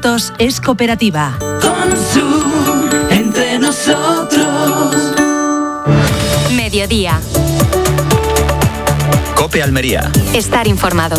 juntos es cooperativa. Consum, entre nosotros. Mediodía. COPE Almería. Estar informado.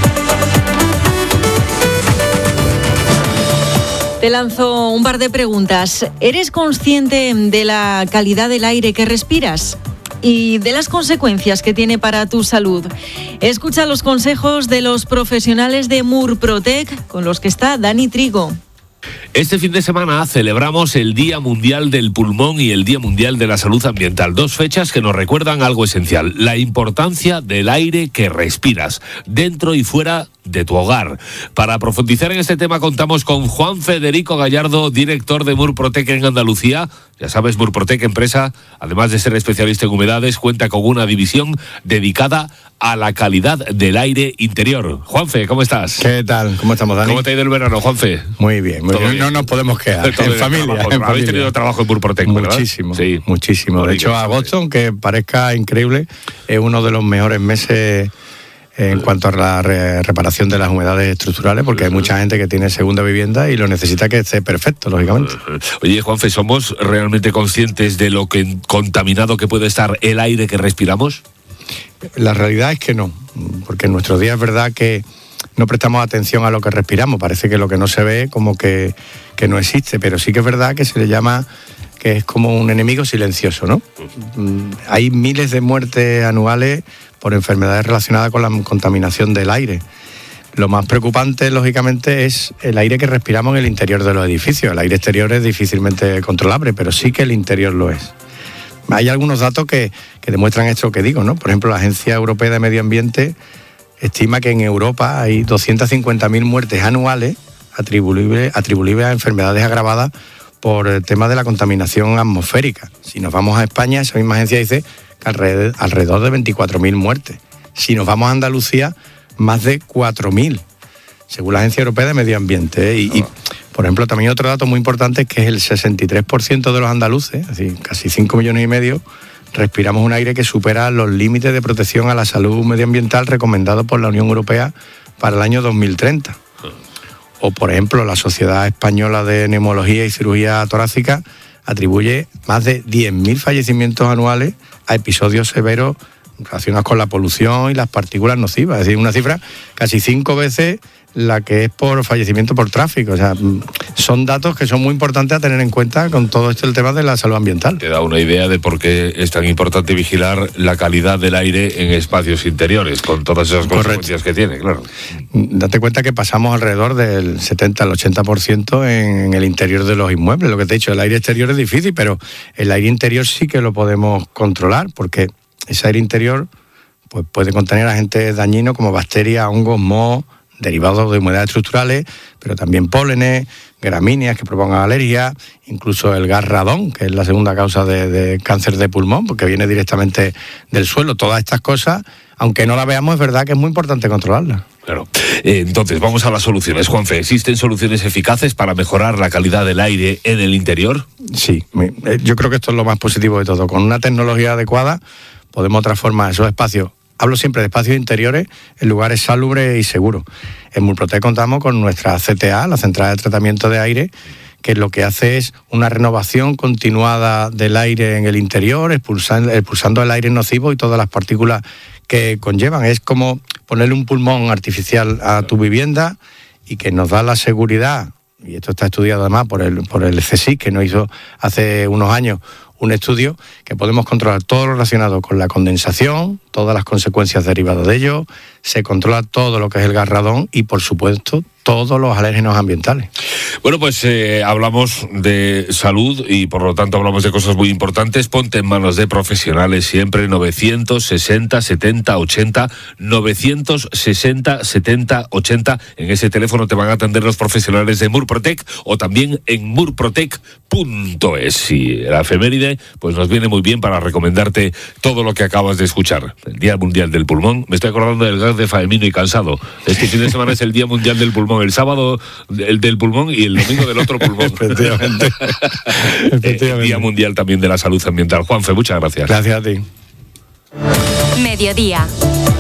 Te lanzo un par de preguntas. ¿Eres consciente de la calidad del aire que respiras y de las consecuencias que tiene para tu salud? Escucha los consejos de los profesionales de Murprotec, con los que está Dani Trigo. Este fin de semana celebramos el Día Mundial del Pulmón y el Día Mundial de la Salud Ambiental. Dos fechas que nos recuerdan algo esencial: la importancia del aire que respiras, dentro y fuera de tu hogar. Para profundizar en este tema contamos con Juan Federico Gallardo, director de Murprotec en Andalucía. Ya sabes, Murprotec, empresa, además de ser especialista en humedades, cuenta con una división dedicada a la calidad del aire interior. Juanfe, ¿cómo estás? ¿Qué tal? ¿Cómo estamos, Dani? ¿Cómo te ha ido el verano, Juanfe? Muy bien, muy bien. No nos podemos quedar. En familia. Habéis tenido trabajo en Murprotec, ¿verdad? Muchísimo, sí. Muchísimo. De hecho, agosto, aunque parezca increíble, es uno de los mejores meses en cuanto a la reparación de las humedades estructurales, porque hay mucha gente que tiene segunda vivienda y lo necesita que esté perfecto, lógicamente. Oye, Juanfe, ¿somos realmente conscientes de lo que contaminado que puede estar el aire que respiramos? La realidad es que no, porque en nuestros días es verdad que no prestamos atención a lo que respiramos. Parece que lo que no se ve como que no existe, pero sí que es verdad que se le llama que es como un enemigo silencioso, ¿no? Hay miles de muertes anuales por enfermedades relacionadas con la contaminación del aire. Lo más preocupante, lógicamente, es el aire que respiramos en el interior de los edificios. El aire exterior es difícilmente controlable, pero sí que el interior lo es. Hay algunos datos que demuestran esto que digo, ¿no? Por ejemplo, la Agencia Europea de Medio Ambiente estima que en Europa hay 250.000 muertes anuales atribuibles a enfermedades agravadas por el tema de la contaminación atmosférica. Si nos vamos a España, esa misma agencia dice que alrededor de 24.000 muertes. Si nos vamos a Andalucía, más de 4.000, según la Agencia Europea de Medio Ambiente. Y, por ejemplo, también otro dato muy importante es que el 63% de los andaluces, es decir, casi 5,5 millones, respiramos un aire que supera los límites de protección a la salud medioambiental recomendados por la Unión Europea para el año 2030. O, por ejemplo, la Sociedad Española de Neumología y Cirugía Torácica atribuye más de 10.000 fallecimientos anuales a episodios severos relacionados con la polución y las partículas nocivas. Es decir, una cifra casi 5 veces la que es por fallecimiento por tráfico. O sea, son datos que son muy importantes a tener en cuenta con todo esto el tema de la salud ambiental. Te da una idea de por qué es tan importante vigilar la calidad del aire en espacios interiores, con todas esas consecuencias que tiene, claro. Date cuenta que pasamos alrededor del 70 al 80% en el interior de los inmuebles. Lo que te he dicho, el aire exterior es difícil, pero el aire interior sí que lo podemos controlar, porque ese aire interior pues, puede contener agentes dañinos como bacterias, hongos, mohos, derivados de humedades estructurales, pero también pólenes, gramíneas que provocan alergias, incluso el gas radón, que es la segunda causa de cáncer de pulmón, porque viene directamente del suelo. Todas estas cosas, aunque no las veamos, es verdad que es muy importante controlarlas. Claro. Entonces, vamos a las soluciones. Juanfe, ¿existen soluciones eficaces para mejorar la calidad del aire en el interior? Sí, yo creo que esto es lo más positivo de todo. Con una tecnología adecuada podemos transformar esos espacios. Hablo siempre de espacios interiores en lugares salubres y seguros. En Murprotec contamos con nuestra CTA, la Central de Tratamiento de Aire, que lo que hace es una renovación continuada del aire en el interior, expulsando el aire nocivo y todas las partículas que conllevan. Es como ponerle un pulmón artificial a tu vivienda y que nos da la seguridad, y esto está estudiado además por el CSIC, que nos hizo hace unos años un estudio, que podemos controlar todo lo relacionado con la condensación, todas las consecuencias derivadas de ello, se controla todo lo que es el gas radón y, por supuesto, todos los alérgenos ambientales. Bueno, pues hablamos de salud y por lo tanto hablamos de cosas muy importantes. Ponte en manos de profesionales siempre. 960 70 80 960 70 80. En ese teléfono te van a atender los profesionales de Murprotec o también en murprotec.es. Y la efeméride pues nos viene muy bien para recomendarte todo lo que acabas de escuchar. El Día Mundial del Pulmón. Me estoy acordando del gas de Faemino y Cansado. Este fin de semana es el Día Mundial del Pulmón. El sábado el del pulmón y el domingo del otro pulmón. Efectivamente. Día Mundial también de la Salud Ambiental. Juanfe, muchas gracias. Gracias a ti. Mediodía.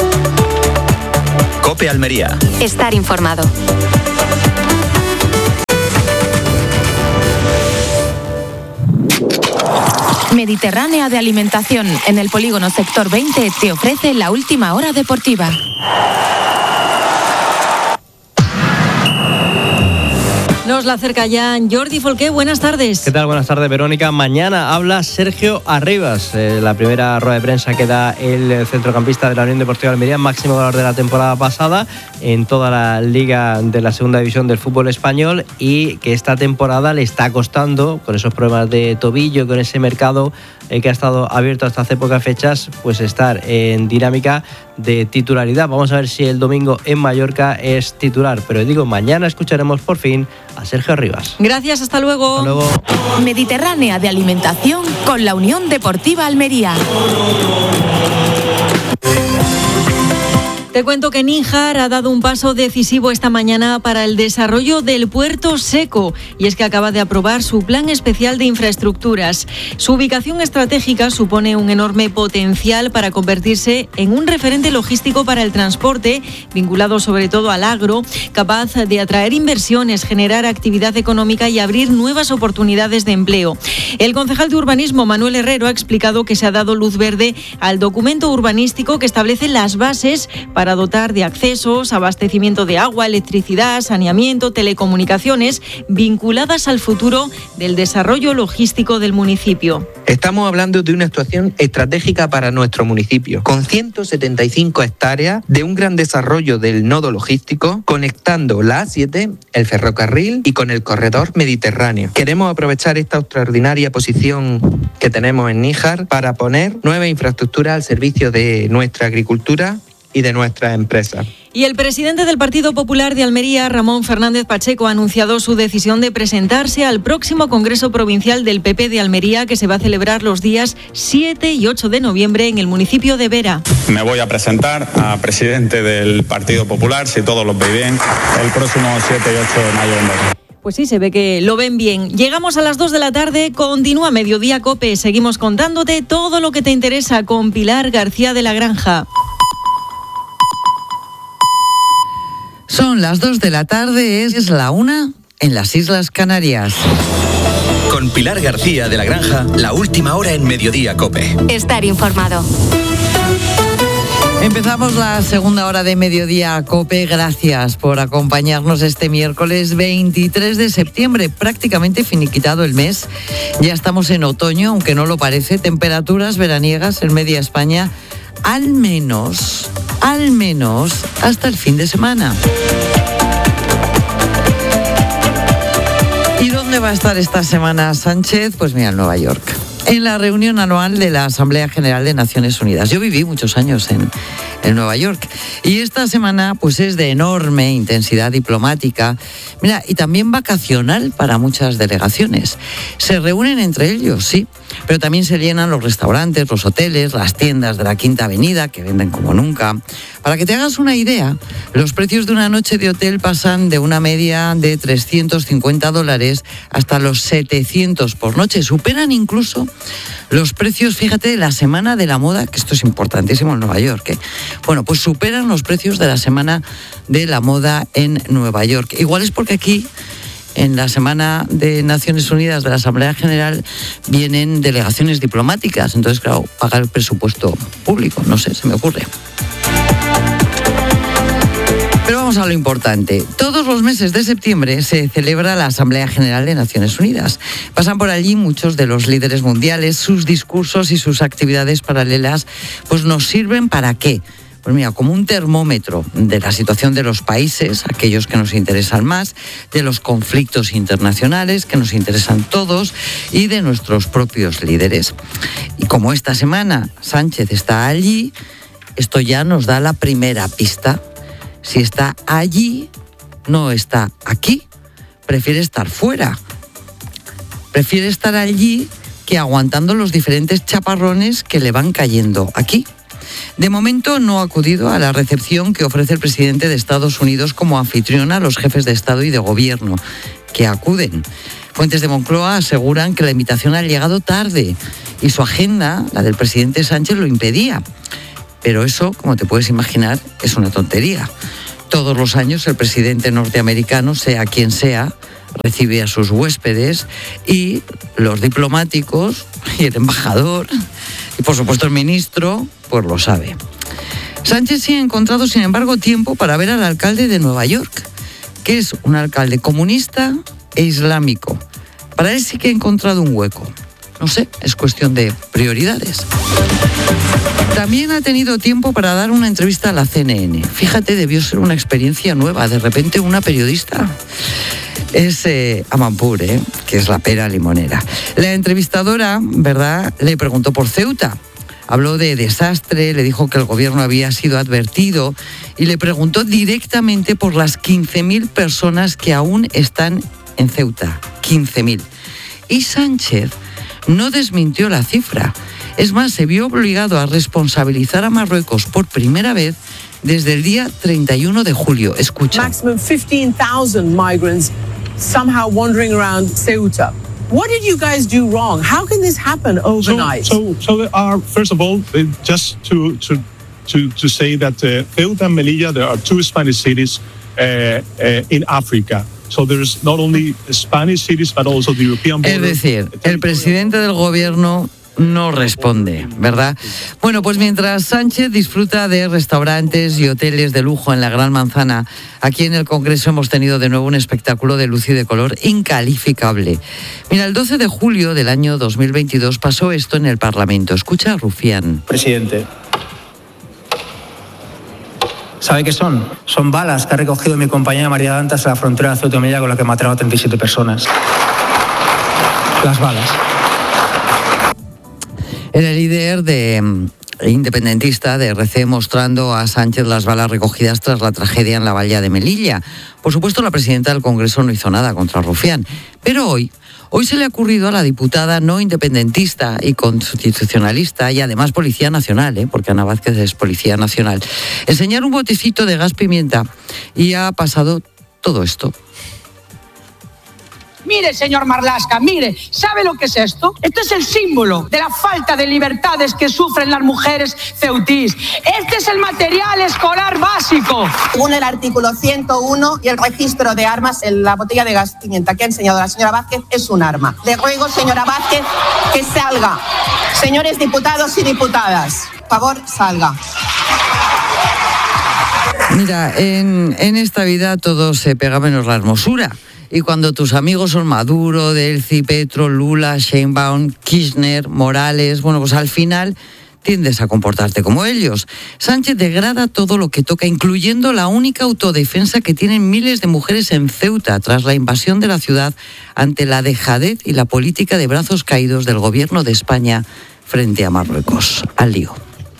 COPE Almería. Estar informado. Mediterránea de Alimentación, en el polígono Sector 20, te ofrece la última hora deportiva. Nos la acerca ya Jordi Folqué. Buenas tardes. ¿Qué tal? Buenas tardes, Verónica. Mañana habla Sergio Arribas. La primera rueda de prensa que da el centrocampista de la Unión Deportiva Almería, máximo goleador de la temporada pasada en toda la liga de la segunda división del fútbol español, y que esta temporada le está costando, con esos problemas de tobillo, con ese mercado que ha estado abierto hasta hace pocas fechas, pues estar en dinámica de titularidad. Vamos a ver si el domingo en Mallorca es titular, pero digo, mañana escucharemos por fin a Sergio Arribas. Gracias, hasta luego. Hasta luego. Mediterránea de Alimentación con la Unión Deportiva Almería. Te cuento que Níjar ha dado un paso decisivo esta mañana para el desarrollo del Puerto Seco, y es que acaba de aprobar su plan especial de infraestructuras. Su ubicación estratégica supone un enorme potencial para convertirse en un referente logístico para el transporte, vinculado sobre todo al agro, capaz de atraer inversiones, generar actividad económica y abrir nuevas oportunidades de empleo. El concejal de Urbanismo, Manuel Herrero, ha explicado que se ha dado luz verde al documento urbanístico que establece las bases para dotar de accesos, abastecimiento de agua, electricidad, saneamiento, telecomunicaciones, vinculadas al futuro del desarrollo logístico del municipio. Estamos hablando de una actuación estratégica para nuestro municipio, con 175 hectáreas de un gran desarrollo del nodo logístico, conectando la A7, el ferrocarril y con el corredor mediterráneo. Queremos aprovechar esta extraordinaria posición que tenemos en Níjar para poner nuevas infraestructuras al servicio de nuestra agricultura y de nuestras empresas. Y el presidente del Partido Popular de Almería, Ramón Fernández Pacheco, ha anunciado su decisión de presentarse al próximo Congreso Provincial del PP de Almería, que se va a celebrar los días 7 y 8 de noviembre en el municipio de Vera. Me voy a presentar a presidente del Partido Popular, si todos lo veis bien, el próximo 7 y 8 de mayo en Vera. Pues sí, se ve que lo ven bien. Llegamos a las 2 de la tarde, continúa Mediodía COPE. Seguimos contándote todo lo que te interesa con Pilar García de la Granja. Son las 2 de la tarde, es la 1 en las Islas Canarias. Con Pilar García de la Granja, la última hora en Mediodía COPE. Estar informado. Empezamos la segunda hora de Mediodía COPE. Gracias por acompañarnos este miércoles 23 de septiembre. Prácticamente finiquitado el mes. Ya estamos en otoño, aunque no lo parece. Temperaturas veraniegas en media España, al menos hasta el fin de semana. ¿Y dónde va a estar esta semana Sánchez? Pues mira, en Nueva York, en la reunión anual de la Asamblea General de Naciones Unidas. Yo viví muchos años en Nueva York, y esta semana pues es de enorme intensidad diplomática, mira, y también vacacional para muchas delegaciones. Se reúnen entre ellos, sí, pero también se llenan los restaurantes, los hoteles, las tiendas de la Quinta Avenida, que venden como nunca. Para que te hagas una idea, los precios de una noche de hotel pasan de una media de $350 hasta los 700 por noche. Superan incluso los precios, fíjate, de la Semana de la Moda, que esto es importantísimo en Nueva York, ¿eh? Bueno, pues superan los precios de la Semana de la Moda en Nueva York. Igual es porque aquí, en la Semana de Naciones Unidas de la Asamblea General, vienen delegaciones diplomáticas. Entonces, claro, pagar el presupuesto público, no sé, se me ocurre. Pero vamos a lo importante. Todos los meses de septiembre se celebra la Asamblea General de Naciones Unidas. Pasan por allí muchos de los líderes mundiales. Sus discursos y sus actividades paralelas pues nos sirven ¿para qué? Pues mira, como un termómetro de la situación de los países, aquellos que nos interesan más, de los conflictos internacionales que nos interesan todos y de nuestros propios líderes. Y como esta semana Sánchez está allí, esto ya nos da la primera pista. Si está allí, no está aquí. Prefiere estar fuera. Prefiere estar allí que aguantando los diferentes chaparrones que le van cayendo aquí. De momento no ha acudido a la recepción que ofrece el presidente de Estados Unidos como anfitrión a los jefes de Estado y de Gobierno, que acuden. Fuentes de Moncloa aseguran que la invitación ha llegado tarde y su agenda, la del presidente Sánchez, lo impedía. Pero eso, como te puedes imaginar, es una tontería. Todos los años el presidente norteamericano, sea quien sea, recibe a sus huéspedes y los diplomáticos y el embajador y por supuesto el ministro pues lo sabe. Sánchez sí ha encontrado sin embargo tiempo para ver al alcalde de Nueva York, que es un alcalde comunista e islámico. Para él sí que ha encontrado un hueco. No sé, es cuestión de prioridades. También ha tenido tiempo para dar una entrevista a la CNN. Fíjate, debió ser una experiencia nueva. De repente una periodista. Es Amanpour, que es la pera limonera. La entrevistadora, ¿verdad?, le preguntó por Ceuta. Habló de desastre, le dijo que el gobierno había sido advertido y le preguntó directamente por las 15.000 personas que aún están en Ceuta. 15.000. Y Sánchez no desmintió la cifra. Es más, se vio obligado a responsabilizar a Marruecos por primera vez desde el día 31 de julio. Escucha. Maximum 15,000 migrants somehow wandering around Ceuta. What did you guys do wrong? How can this happen overnight? So there are, first of all, just to say that Ceuta and Melilla, there are two Spanish cities in Africa. So there's not only Spanish cities, but also the European border. Es decir, el presidente del gobierno no responde, ¿verdad? Bueno, pues mientras Sánchez disfruta de restaurantes y hoteles de lujo en la Gran Manzana, aquí en el Congreso hemos tenido de nuevo un espectáculo de luz y de color incalificable. Mira, el 12 de julio del año 2022 pasó esto en el Parlamento. Escucha a Rufián. Presidente, ¿sabe qué son? Son balas que ha recogido mi compañera María Dantas en la frontera de Ceuta y Melilla, con la que mataron a 37 personas. Las balas. Era el líder independentista de RC mostrando a Sánchez las balas recogidas tras la tragedia en la valla de Melilla. Por supuesto, la presidenta del Congreso no hizo nada contra Rufián. Pero hoy se le ha ocurrido a la diputada no independentista y constitucionalista y además Policía Nacional, porque Ana Vázquez es Policía Nacional, enseñar un botecito de gas pimienta y ha pasado todo esto. Mire, señor Marlaska, mire, ¿sabe lo que es esto? Esto es el símbolo de la falta de libertades que sufren las mujeres ceutís. Este es el material escolar básico. Según el artículo 101 y el registro de armas, la botella de gas pimienta que ha enseñado la señora Vázquez es un arma. Le ruego, señora Vázquez, que salga. Señores diputados y diputadas, por favor, salga. Mira, en esta vida todo se pega menos la hermosura. Y cuando tus amigos son Maduro, Delcy, Petro, Lula, Sheinbaum, Kirchner, Morales, bueno, pues al final tiendes a comportarte como ellos. Sánchez degrada todo lo que toca, incluyendo la única autodefensa que tienen miles de mujeres en Ceuta tras la invasión de la ciudad ante la dejadez y la política de brazos caídos del gobierno de España frente a Marruecos. Al lío.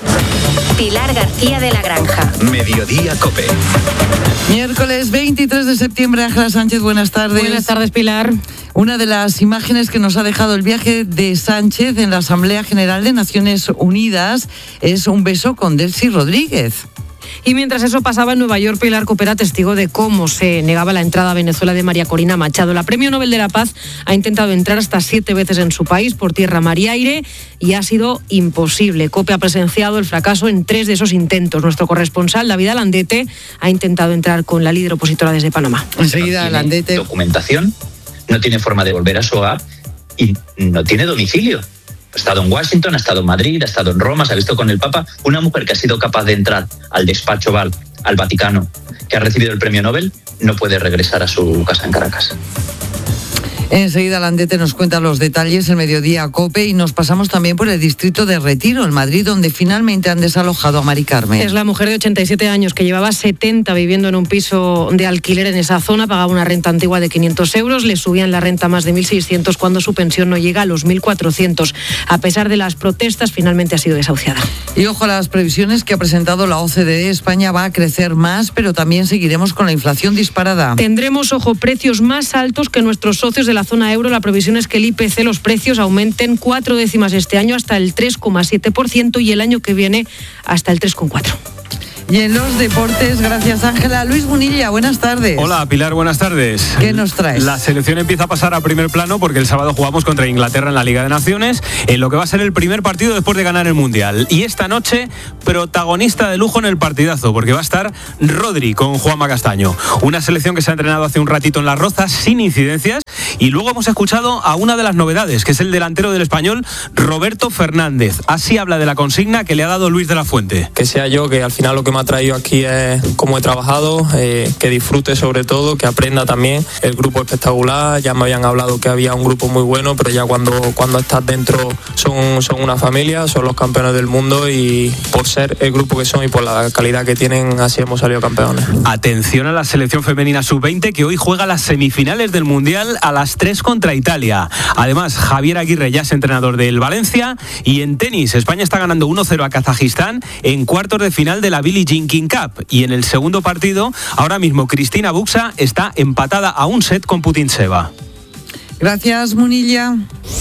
Pilar García de la Granja. Mediodía COPE. Miércoles 23 de septiembre, Ángela Sánchez, buenas tardes. Buenas tardes, Pilar. Una de las imágenes que nos ha dejado el viaje de Sánchez en la Asamblea General de Naciones Unidas es un beso con Delcy Rodríguez. Y mientras eso pasaba en Nueva York, Pilar Copera, testigo de cómo se negaba la entrada a Venezuela de María Corina Machado. La Premio Nobel de la Paz ha intentado entrar hasta 7 veces en su país por tierra, mar y aire y ha sido imposible. COPE ha presenciado el fracaso en 3 de esos intentos. Nuestro corresponsal, David Alandete, ha intentado entrar con la líder opositora desde Panamá. Enseguida, Alandete. Documentación, no tiene forma de volver a su hogar y no tiene domicilio. Ha estado en Washington, ha estado en Madrid, ha estado en Roma, se ha visto con el Papa. Una mujer que ha sido capaz de entrar al despacho Oval, al Vaticano, que ha recibido el premio Nobel, no puede regresar a su casa en Caracas. Enseguida Landete nos cuenta los detalles, el Mediodía COPE, y nos pasamos también por el distrito de Retiro, en Madrid, donde finalmente han desalojado a Mari Carmen. Es la mujer de 87 años que llevaba 70 viviendo en un piso de alquiler en esa zona, pagaba una renta antigua de 500 euros, le subían la renta más de 1.600 cuando su pensión no llega a los 1.400. A pesar de las protestas, finalmente ha sido desahuciada. Y ojo a las previsiones que ha presentado la OCDE, España va a crecer más, pero también seguiremos con la inflación disparada. Tendremos, ojo, precios más altos que nuestros socios de la zona euro. La previsión es que el IPC, los precios, aumenten 4 décimas este año hasta el 3,7% y el año que viene hasta el 3,4%. Y en los deportes, gracias Ángela. Luis Munilla, buenas tardes. Hola Pilar, buenas tardes. ¿Qué nos traes? La selección empieza a pasar a primer plano porque el sábado jugamos contra Inglaterra en la Liga de Naciones, en lo que va a ser el primer partido después de ganar el Mundial. Y esta noche, protagonista de lujo en el partidazo, porque va a estar Rodri con Juanma Castaño. Una selección que se ha entrenado hace un ratito en Las Rozas sin incidencias. Y luego hemos escuchado a una de las novedades, que es el delantero del Español, Roberto Fernández. Así habla de la consigna que le ha dado Luis de la Fuente. Que sea yo, que al final lo que me ha traído aquí es cómo he trabajado, que disfrute sobre todo, que aprenda también. El grupo espectacular, ya me habían hablado que había un grupo muy bueno, pero ya cuando estás dentro son una familia, son los campeones del mundo y por ser el grupo que son y por la calidad que tienen, así hemos salido campeones. Atención a la selección femenina sub-20 que hoy juega las semifinales del Mundial a las 3 contra Italia. Además, Javier Aguirre ya es entrenador del Valencia. Y en tenis, España está ganando 1-0 a Kazajistán en cuartos de final de la Billie Jean King Cup. Y en el segundo partido, ahora mismo Cristina Buxa está empatada a un set con Putintseva. Gracias, Munilla.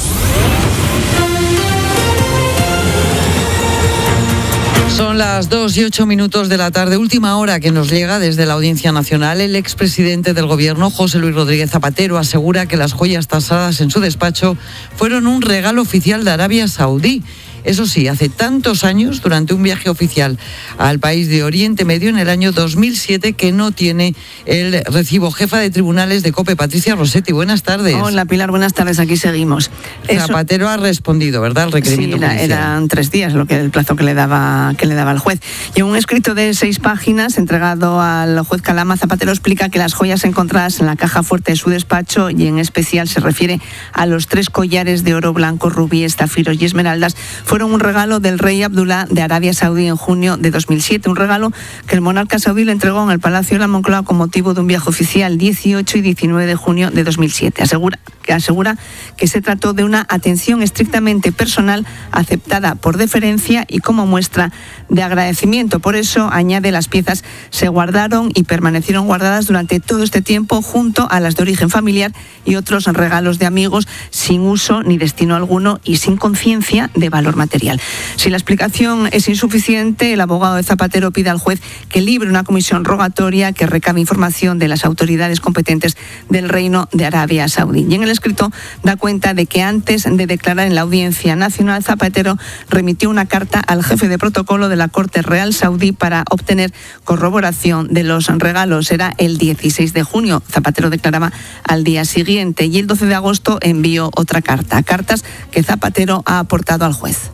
Son las 2:08 de la tarde, última hora que nos llega desde la Audiencia Nacional. El expresidente del Gobierno, José Luis Rodríguez Zapatero, asegura que las joyas tasadas en su despacho fueron un regalo oficial de Arabia Saudí. Eso sí, hace tantos años, durante un viaje oficial al país de Oriente Medio en el año 2007, que no tiene el recibo. Jefa de tribunales de COPE, Patricia Rossetti, buenas tardes. Hola Pilar, buenas tardes, aquí seguimos. Zapatero ha respondido, ¿verdad?, al requerimiento judicial. Eran 3 días el plazo que le daba el juez. Y en un escrito de 6 páginas entregado al juez Calama, Zapatero explica que las joyas encontradas en la caja fuerte de su despacho, y en especial se refiere a los 3 collares de oro blanco, rubíes, zafiros y esmeraldas, fueron un regalo del rey Abdullah de Arabia Saudí en junio de 2007, un regalo que el monarca saudí le entregó en el Palacio de la Moncloa con motivo de un viaje oficial 18 y 19 de junio de 2007. Asegura que se trató de una atención estrictamente personal aceptada por deferencia y como muestra de agradecimiento. Por eso, añade, las piezas se guardaron y permanecieron guardadas durante todo este tiempo junto a las de origen familiar y otros regalos de amigos sin uso ni destino alguno y sin conciencia de valor material. Si la explicación es insuficiente, el abogado de Zapatero pide al juez que libre una comisión rogatoria que recabe información de las autoridades competentes del Reino de Arabia Saudí. Y en el escrito da cuenta de que antes de declarar en la Audiencia Nacional, Zapatero remitió una carta al jefe de protocolo de la Corte Real Saudí para obtener corroboración de los regalos. Era el 16 de junio. Zapatero declaraba al día siguiente y el 12 de agosto envió otra carta. Cartas que Zapatero ha aportado al juez.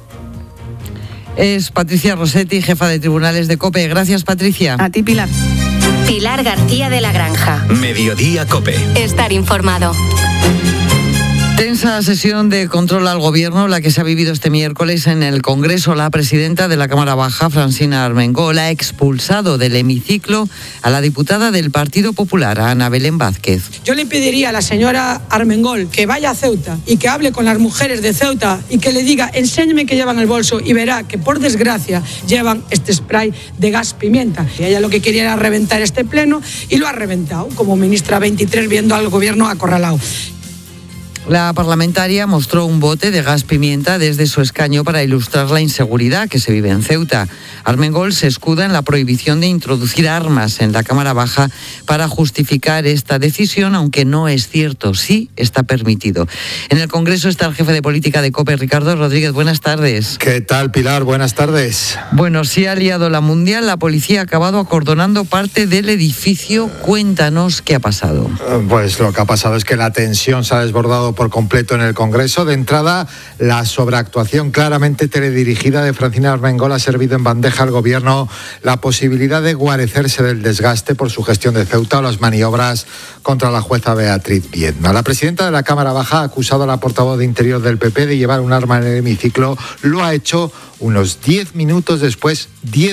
Es Patricia Rossetti, jefa de tribunales de COPE. Gracias, Patricia. A ti, Pilar. Pilar García de la Granja. Mediodía COPE. Estar informado. Tensa sesión de control al Gobierno, la que se ha vivido este miércoles en el Congreso. La presidenta de la Cámara Baja, Francina Armengol, ha expulsado del hemiciclo a la diputada del Partido Popular, a Ana Belén Vázquez. Yo le pediría a la señora Armengol que vaya a Ceuta y que hable con las mujeres de Ceuta y que le diga, enséñeme qué llevan en el bolso, y verá que por desgracia llevan este spray de gas pimienta. Y ella lo que quería era reventar este pleno y lo ha reventado, como ministra 23 viendo al Gobierno acorralado. La parlamentaria mostró un bote de gas pimienta desde su escaño para ilustrar la inseguridad que se vive en Ceuta. Armengol se escuda en la prohibición de introducir armas en la Cámara Baja para justificar esta decisión, aunque no es cierto, sí está permitido. En el Congreso está el jefe de política de COPE, Ricardo Rodríguez. Buenas tardes. ¿Qué tal, Pilar? Buenas tardes. Bueno, sí ha liado la mundial. La policía ha acabado acordonando parte del edificio. Cuéntanos qué ha pasado. Pues lo que ha pasado es que la tensión se ha desbordado por completo en el Congreso. De entrada, la sobreactuación claramente teledirigida de Francina Armengol ha servido en bandeja al Gobierno la posibilidad de guarecerse del desgaste por su gestión de Ceuta o las maniobras contra la jueza Beatriz Viedma. La presidenta de la Cámara Baja ha acusado a la portavoz de Interior del PP de llevar un arma en el hemiciclo. Lo ha hecho unos 10 minutos después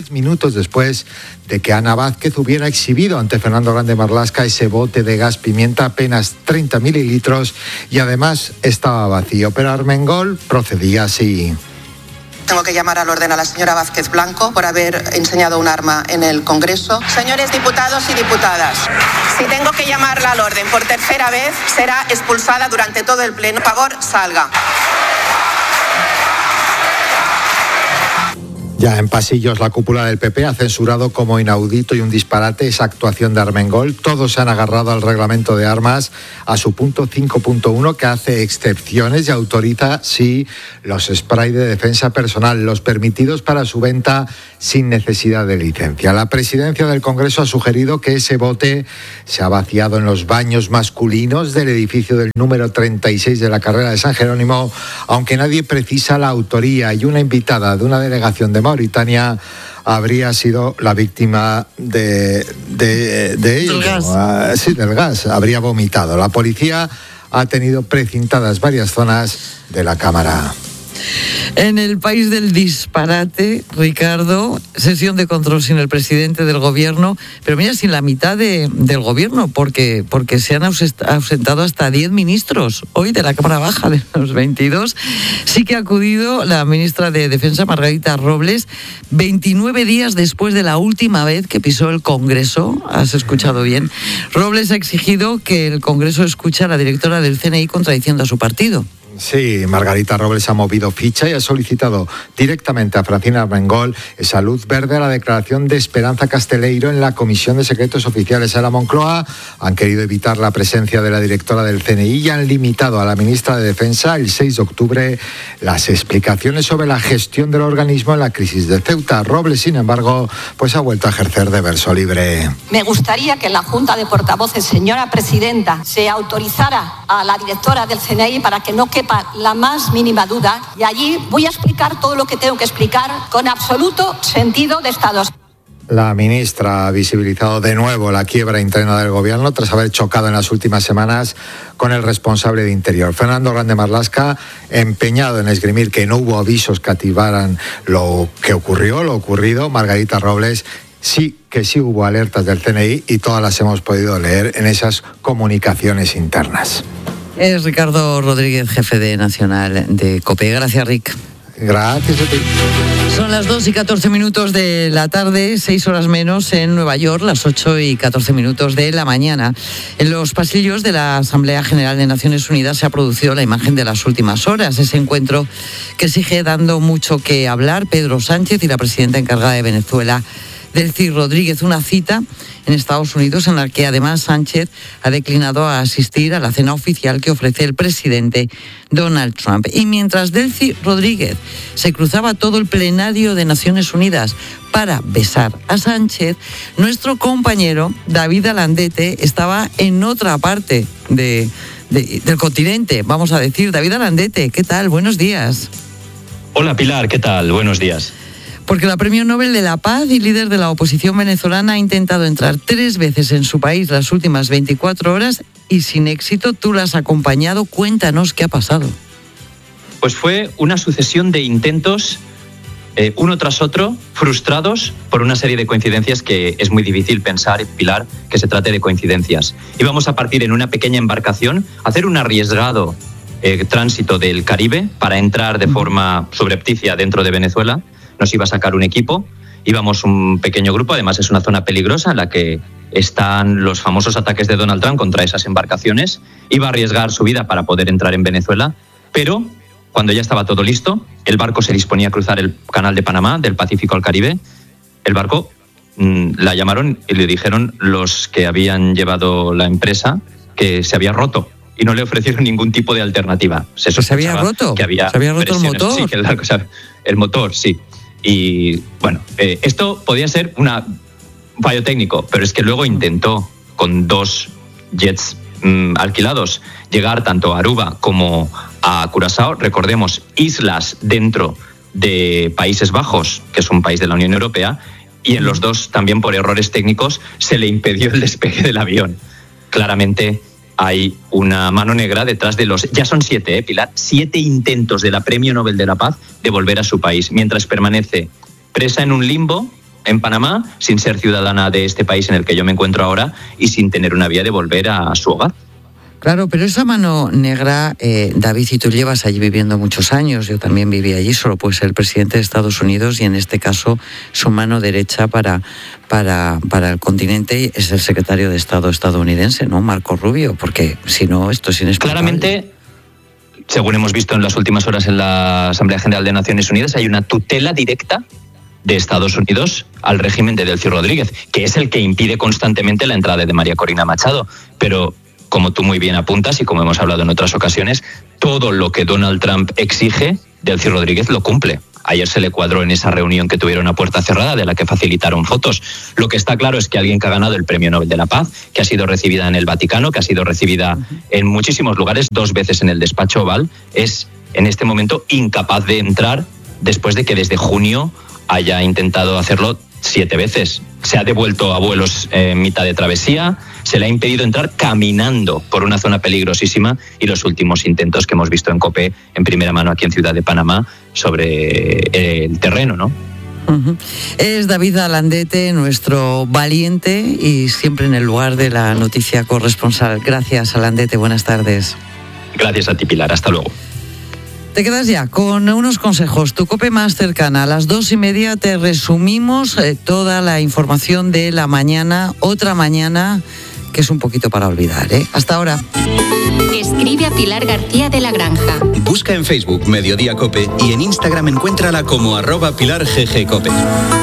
de que Ana Vázquez hubiera exhibido ante Fernando Grande Marlaska ese bote de gas pimienta, apenas 30 mililitros, y además estaba vacío. Pero Armengol procedía así. Tengo que llamar al orden a la señora Vázquez Blanco por haber enseñado un arma en el Congreso. Señores diputados y diputadas, si tengo que llamarla al orden por tercera vez, será expulsada durante todo el pleno. Por favor, salga. Ya en pasillos, la cúpula del PP ha censurado como inaudito y un disparate esa actuación de Armengol. Todos se han agarrado al reglamento de armas, a su punto 5.1, que hace excepciones y autoriza, sí, los spray de defensa personal, los permitidos para su venta sin necesidad de licencia. La presidencia del Congreso ha sugerido que ese bote se ha vaciado en los baños masculinos del edificio del número 36 de la carrera de San Jerónimo, aunque nadie precisa la autoría, y una invitada de una delegación de Mauritania habría sido la víctima de ello. Del gas. Sí, del gas. Habría vomitado. La policía ha tenido precintadas varias zonas de la Cámara. En el país del disparate, Ricardo, sesión de control sin el presidente del gobierno, pero mira, sin la mitad del gobierno, porque se han ausentado hasta 10 ministros hoy de la Cámara Baja, de los 22. Sí que ha acudido la ministra de Defensa, Margarita Robles, 29 días después de la última vez que pisó el Congreso. ¿Has escuchado bien? Robles ha exigido que el Congreso escuche a la directora del CNI contradiciendo a su partido. Sí, Margarita Robles ha movido ficha y ha solicitado directamente a Francina Armengol esa luz verde a la declaración de Esperanza Casteleiro en la Comisión de Secretos Oficiales a la Moncloa. Han querido evitar la presencia de la directora del CNI y han limitado a la ministra de Defensa el 6 de octubre las explicaciones sobre la gestión del organismo en la crisis de Ceuta. Robles, sin embargo, pues ha vuelto a ejercer de verso libre. Me gustaría que en la Junta de Portavoces, señora presidenta, se autorizara a la directora del CNI para que no quepa la más mínima duda, y allí voy a explicar todo lo que tengo que explicar con absoluto sentido de Estado. La ministra ha visibilizado de nuevo la quiebra interna del gobierno tras haber chocado en las últimas semanas con el responsable de Interior. Fernando Grande Marlaska, empeñado en esgrimir que no hubo avisos que activaran lo ocurrido. Margarita Robles, sí que sí hubo alertas del CNI y todas las hemos podido leer en esas comunicaciones internas. Es Ricardo Rodríguez, jefe de Nacional de COPE. Gracias, Rick. Gracias a ti. Son las 2:14 de la tarde, 6 horas menos en Nueva York, las 8:14 de la mañana. En los pasillos de la Asamblea General de Naciones Unidas se ha producido la imagen de las últimas horas. Ese encuentro que sigue dando mucho que hablar. Pedro Sánchez y la presidenta encargada de Venezuela, Delcy Rodríguez, una cita en Estados Unidos en la que además Sánchez ha declinado a asistir a la cena oficial que ofrece el presidente Donald Trump. Y mientras Delcy Rodríguez se cruzaba todo el plenario de Naciones Unidas para besar a Sánchez, nuestro compañero David Alandete estaba en otra parte del continente, vamos a decir. David Alandete, ¿qué tal? Buenos días. Hola Pilar, ¿qué tal? Buenos días. Porque la Premio Nobel de la Paz y líder de la oposición venezolana ha intentado entrar 3 veces en su país las últimas 24 horas y sin éxito. Tú la has acompañado. Cuéntanos qué ha pasado. Pues fue una sucesión de intentos, uno tras otro, frustrados por una serie de coincidencias que es muy difícil pensar, Pilar, que se trate de coincidencias. Íbamos a partir en una pequeña embarcación, a hacer un arriesgado tránsito del Caribe para entrar de forma subrepticia dentro de Venezuela. Nos iba a sacar un equipo, íbamos un pequeño grupo, además es una zona peligrosa en la que están los famosos ataques de Donald Trump contra esas embarcaciones. Iba a arriesgar su vida para poder entrar en Venezuela, pero cuando ya estaba todo listo, el barco se disponía a cruzar el canal de Panamá, del Pacífico al Caribe. El barco la llamaron y le dijeron los que habían llevado la empresa que se había roto y no le ofrecieron ningún tipo de alternativa. ¿Se había roto? Que había ¿Se había roto el motor? Sí, que el motor, sí. Y bueno, esto podía ser un fallo técnico, pero es que luego intentó con 2 jets alquilados llegar tanto a Aruba como a Curazao. Recordemos, islas dentro de Países Bajos, que es un país de la Unión Europea, y en los 2 también por errores técnicos se le impidió el despegue del avión. Claramente hay una mano negra detrás de ya son 7, Pilar, 7 intentos de la Premio Nobel de la Paz de volver a su país, mientras permanece presa en un limbo en Panamá, sin ser ciudadana de este país en el que yo me encuentro ahora y sin tener una vía de volver a su hogar. Claro, pero esa mano negra, David, y tú llevas allí viviendo muchos años, yo también viví allí, solo puede ser el presidente de Estados Unidos y en este caso su mano derecha para el continente es el secretario de Estado estadounidense, ¿no? Marco Rubio, porque si no, esto es inexplicable. Claramente, según hemos visto en las últimas horas en la Asamblea General de Naciones Unidas, hay una tutela directa de Estados Unidos al régimen de Delcy Rodríguez, que es el que impide constantemente la entrada de María Corina Machado. Pero, como tú muy bien apuntas y como hemos hablado en otras ocasiones, todo lo que Donald Trump exige, Delcy Rodríguez lo cumple. Ayer se le cuadró en esa reunión que tuvieron a puerta cerrada, de la que facilitaron fotos. Lo que está claro es que alguien que ha ganado el Premio Nobel de la Paz, que ha sido recibida en el Vaticano, que ha sido recibida en muchísimos lugares, 2 veces en el despacho Oval, es en este momento incapaz de entrar después de que desde junio haya intentado hacerlo 7 veces. Se ha devuelto a vuelos en mitad de travesía, se le ha impedido entrar caminando por una zona peligrosísima, y los últimos intentos que hemos visto en COPE en primera mano aquí en Ciudad de Panamá sobre el terreno, ¿no? Es David Alandete, nuestro valiente y siempre en el lugar de la noticia corresponsal. Gracias, Alandete, buenas tardes. Gracias a ti, Pilar, hasta luego. Te quedas ya con unos consejos, tu COPE más cercana. A las 2:30 te resumimos toda la información de la mañana, otra mañana que es un poquito para olvidar, ¿eh? Hasta ahora. Escribe a Pilar García de la Granja. Busca en Facebook Mediodía COPE y en Instagram encuéntrala como @PilarGGCOPE.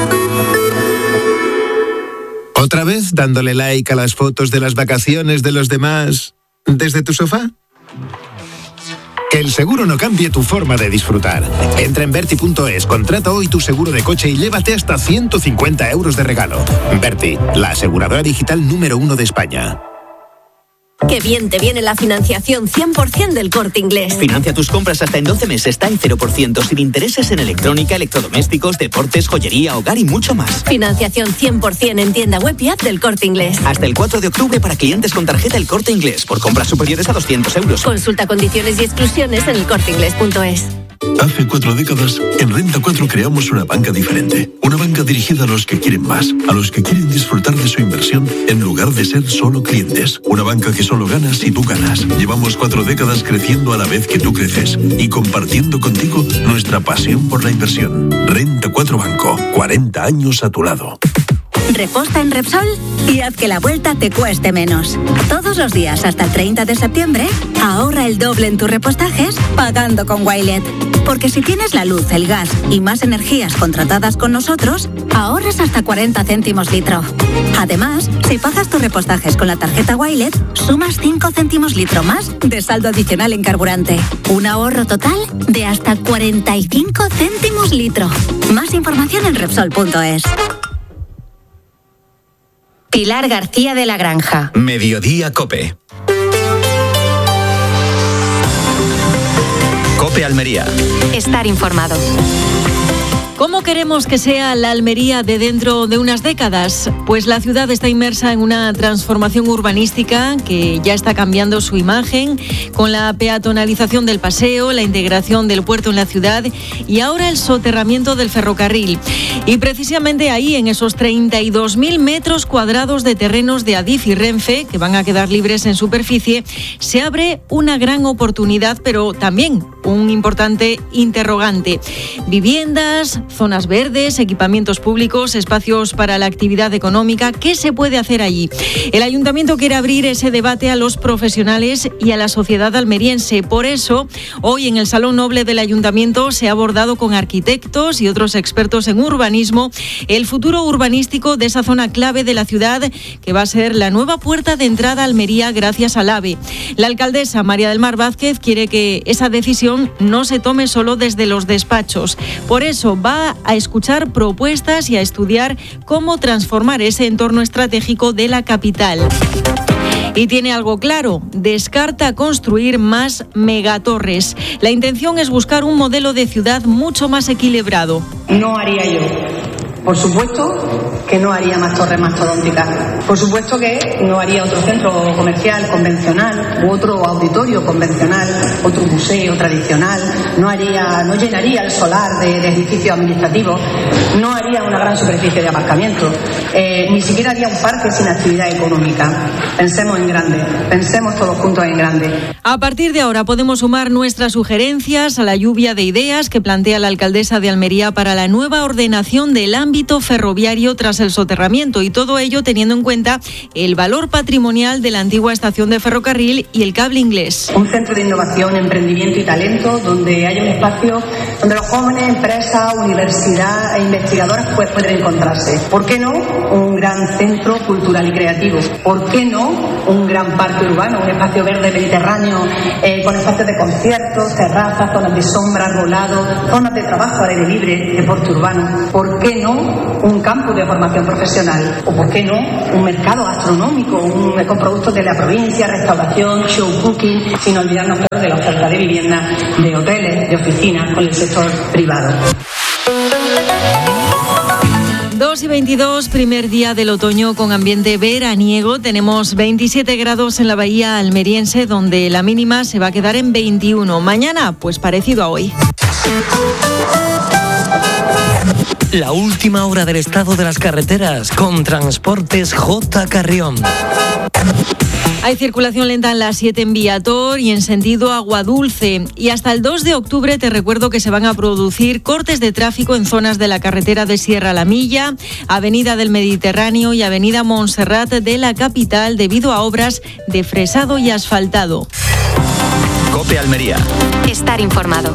¿Otra vez dándole like a las fotos de las vacaciones de los demás desde tu sofá? Que el seguro no cambie tu forma de disfrutar. Entra en Verti.es, contrata hoy tu seguro de coche y llévate hasta 150 euros de regalo. Verti, la aseguradora digital número 1 de España. Qué bien te viene la financiación 100% del Corte Inglés. Financia tus compras hasta en 12 meses, está en 0%, sin intereses en electrónica, electrodomésticos, deportes, joyería, hogar y mucho más. Financiación 100% en tienda web y app del Corte Inglés. Hasta el 4 de octubre para clientes con tarjeta El Corte Inglés, por compras superiores a 200 euros. Consulta condiciones y exclusiones en elcorteinglés.es. Hace 4 décadas, en Renta 4 creamos una banca diferente. Una banca dirigida a los que quieren más, a los que quieren disfrutar de su inversión en lugar de ser solo clientes. Una banca que solo gana si tú ganas. Llevamos 4 décadas creciendo a la vez que tú creces y compartiendo contigo nuestra pasión por la inversión. Renta 4 Banco, 40 años a tu lado. Reposta en Repsol y haz que la vuelta te cueste menos. Todos los días hasta el 30 de septiembre, ahorra el doble en tus repostajes pagando con Wilet. Porque si tienes la luz, el gas y más energías contratadas con nosotros, ahorras hasta 40 céntimos litro. Además, si pagas tus repostajes con la tarjeta Wilet, sumas 5 céntimos litro más de saldo adicional en carburante. Un ahorro total de hasta 45 céntimos litro. Más información en Repsol.es. Pilar García de la Granja. Mediodía COPE. COPE Almería. Estar informado. ¿Cómo queremos que sea la Almería de dentro de unas décadas? Pues la ciudad está inmersa en una transformación urbanística que ya está cambiando su imagen, con la peatonalización del paseo, la integración del puerto en la ciudad y ahora el soterramiento del ferrocarril. Y precisamente ahí, en esos 32.000 metros cuadrados de terrenos de Adif y Renfe, que van a quedar libres en superficie, se abre una gran oportunidad, pero también un importante interrogante. Viviendas, zonas verdes, equipamientos públicos, espacios para la actividad económica. ¿Qué se puede hacer allí? El ayuntamiento quiere abrir ese debate a los profesionales y a la sociedad almeriense. Por eso, hoy en el Salón Noble del Ayuntamiento se ha abordado con arquitectos y otros expertos en urbanismo el futuro urbanístico de esa zona clave de la ciudad, que va a ser la nueva puerta de entrada a Almería gracias al AVE. La alcaldesa María del Mar Vázquez quiere que esa decisión no se tome solo desde los despachos. Por eso va a escuchar propuestas y a estudiar cómo transformar ese entorno estratégico de la capital. Y tiene algo claro, descarta construir más megatorres. La intención es buscar un modelo de ciudad mucho más equilibrado. No haría yo. Por supuesto que no haría más torres mastodónticas. Por supuesto que no haría otro centro comercial convencional u otro auditorio convencional, otro museo tradicional. No llenaría el solar de edificios administrativos. No haría una gran superficie de aparcamiento. Ni siquiera haría un parque sin actividad económica. Pensemos en grande. Pensemos todos juntos en grande. A partir de ahora podemos sumar nuestras sugerencias a la lluvia de ideas que plantea la alcaldesa de Almería para la nueva ordenación del ámbito ferroviario tras tras el soterramiento, y todo ello teniendo en cuenta el valor patrimonial de la antigua estación de ferrocarril y el cable inglés. Un centro de innovación, emprendimiento y talento donde hay un espacio donde los jóvenes, empresas, universidad e investigadoras pueden encontrarse. ¿Por qué no un gran centro cultural y creativo? ¿Por qué no un gran parque urbano, un espacio verde mediterráneo con espacios de conciertos, terrazas, zonas de sombra, arbolado, zonas de trabajo al aire libre, deporte urbano? ¿Por qué no un campus de formación profesional? ¿O por qué no un mercado gastronómico con productos de la provincia, restauración, show cooking, sin olvidarnos claro de la oferta de vivienda, de hoteles, de oficinas con el sector privado? 2:22, primer día del otoño con ambiente veraniego. Tenemos 27 grados en la bahía almeriense, donde la mínima se va a quedar en 21. Mañana, pues parecido a hoy. La última hora del estado de las carreteras con Transportes J. Carrión. Hay circulación lenta en la 7 en Viator y en sentido Aguadulce. Y hasta el 2 de octubre te recuerdo que se van a producir cortes de tráfico en zonas de la carretera de Sierra La Milla, Avenida del Mediterráneo y Avenida Montserrat de la capital debido a obras de fresado y asfaltado. COPE Almería. Estar informado.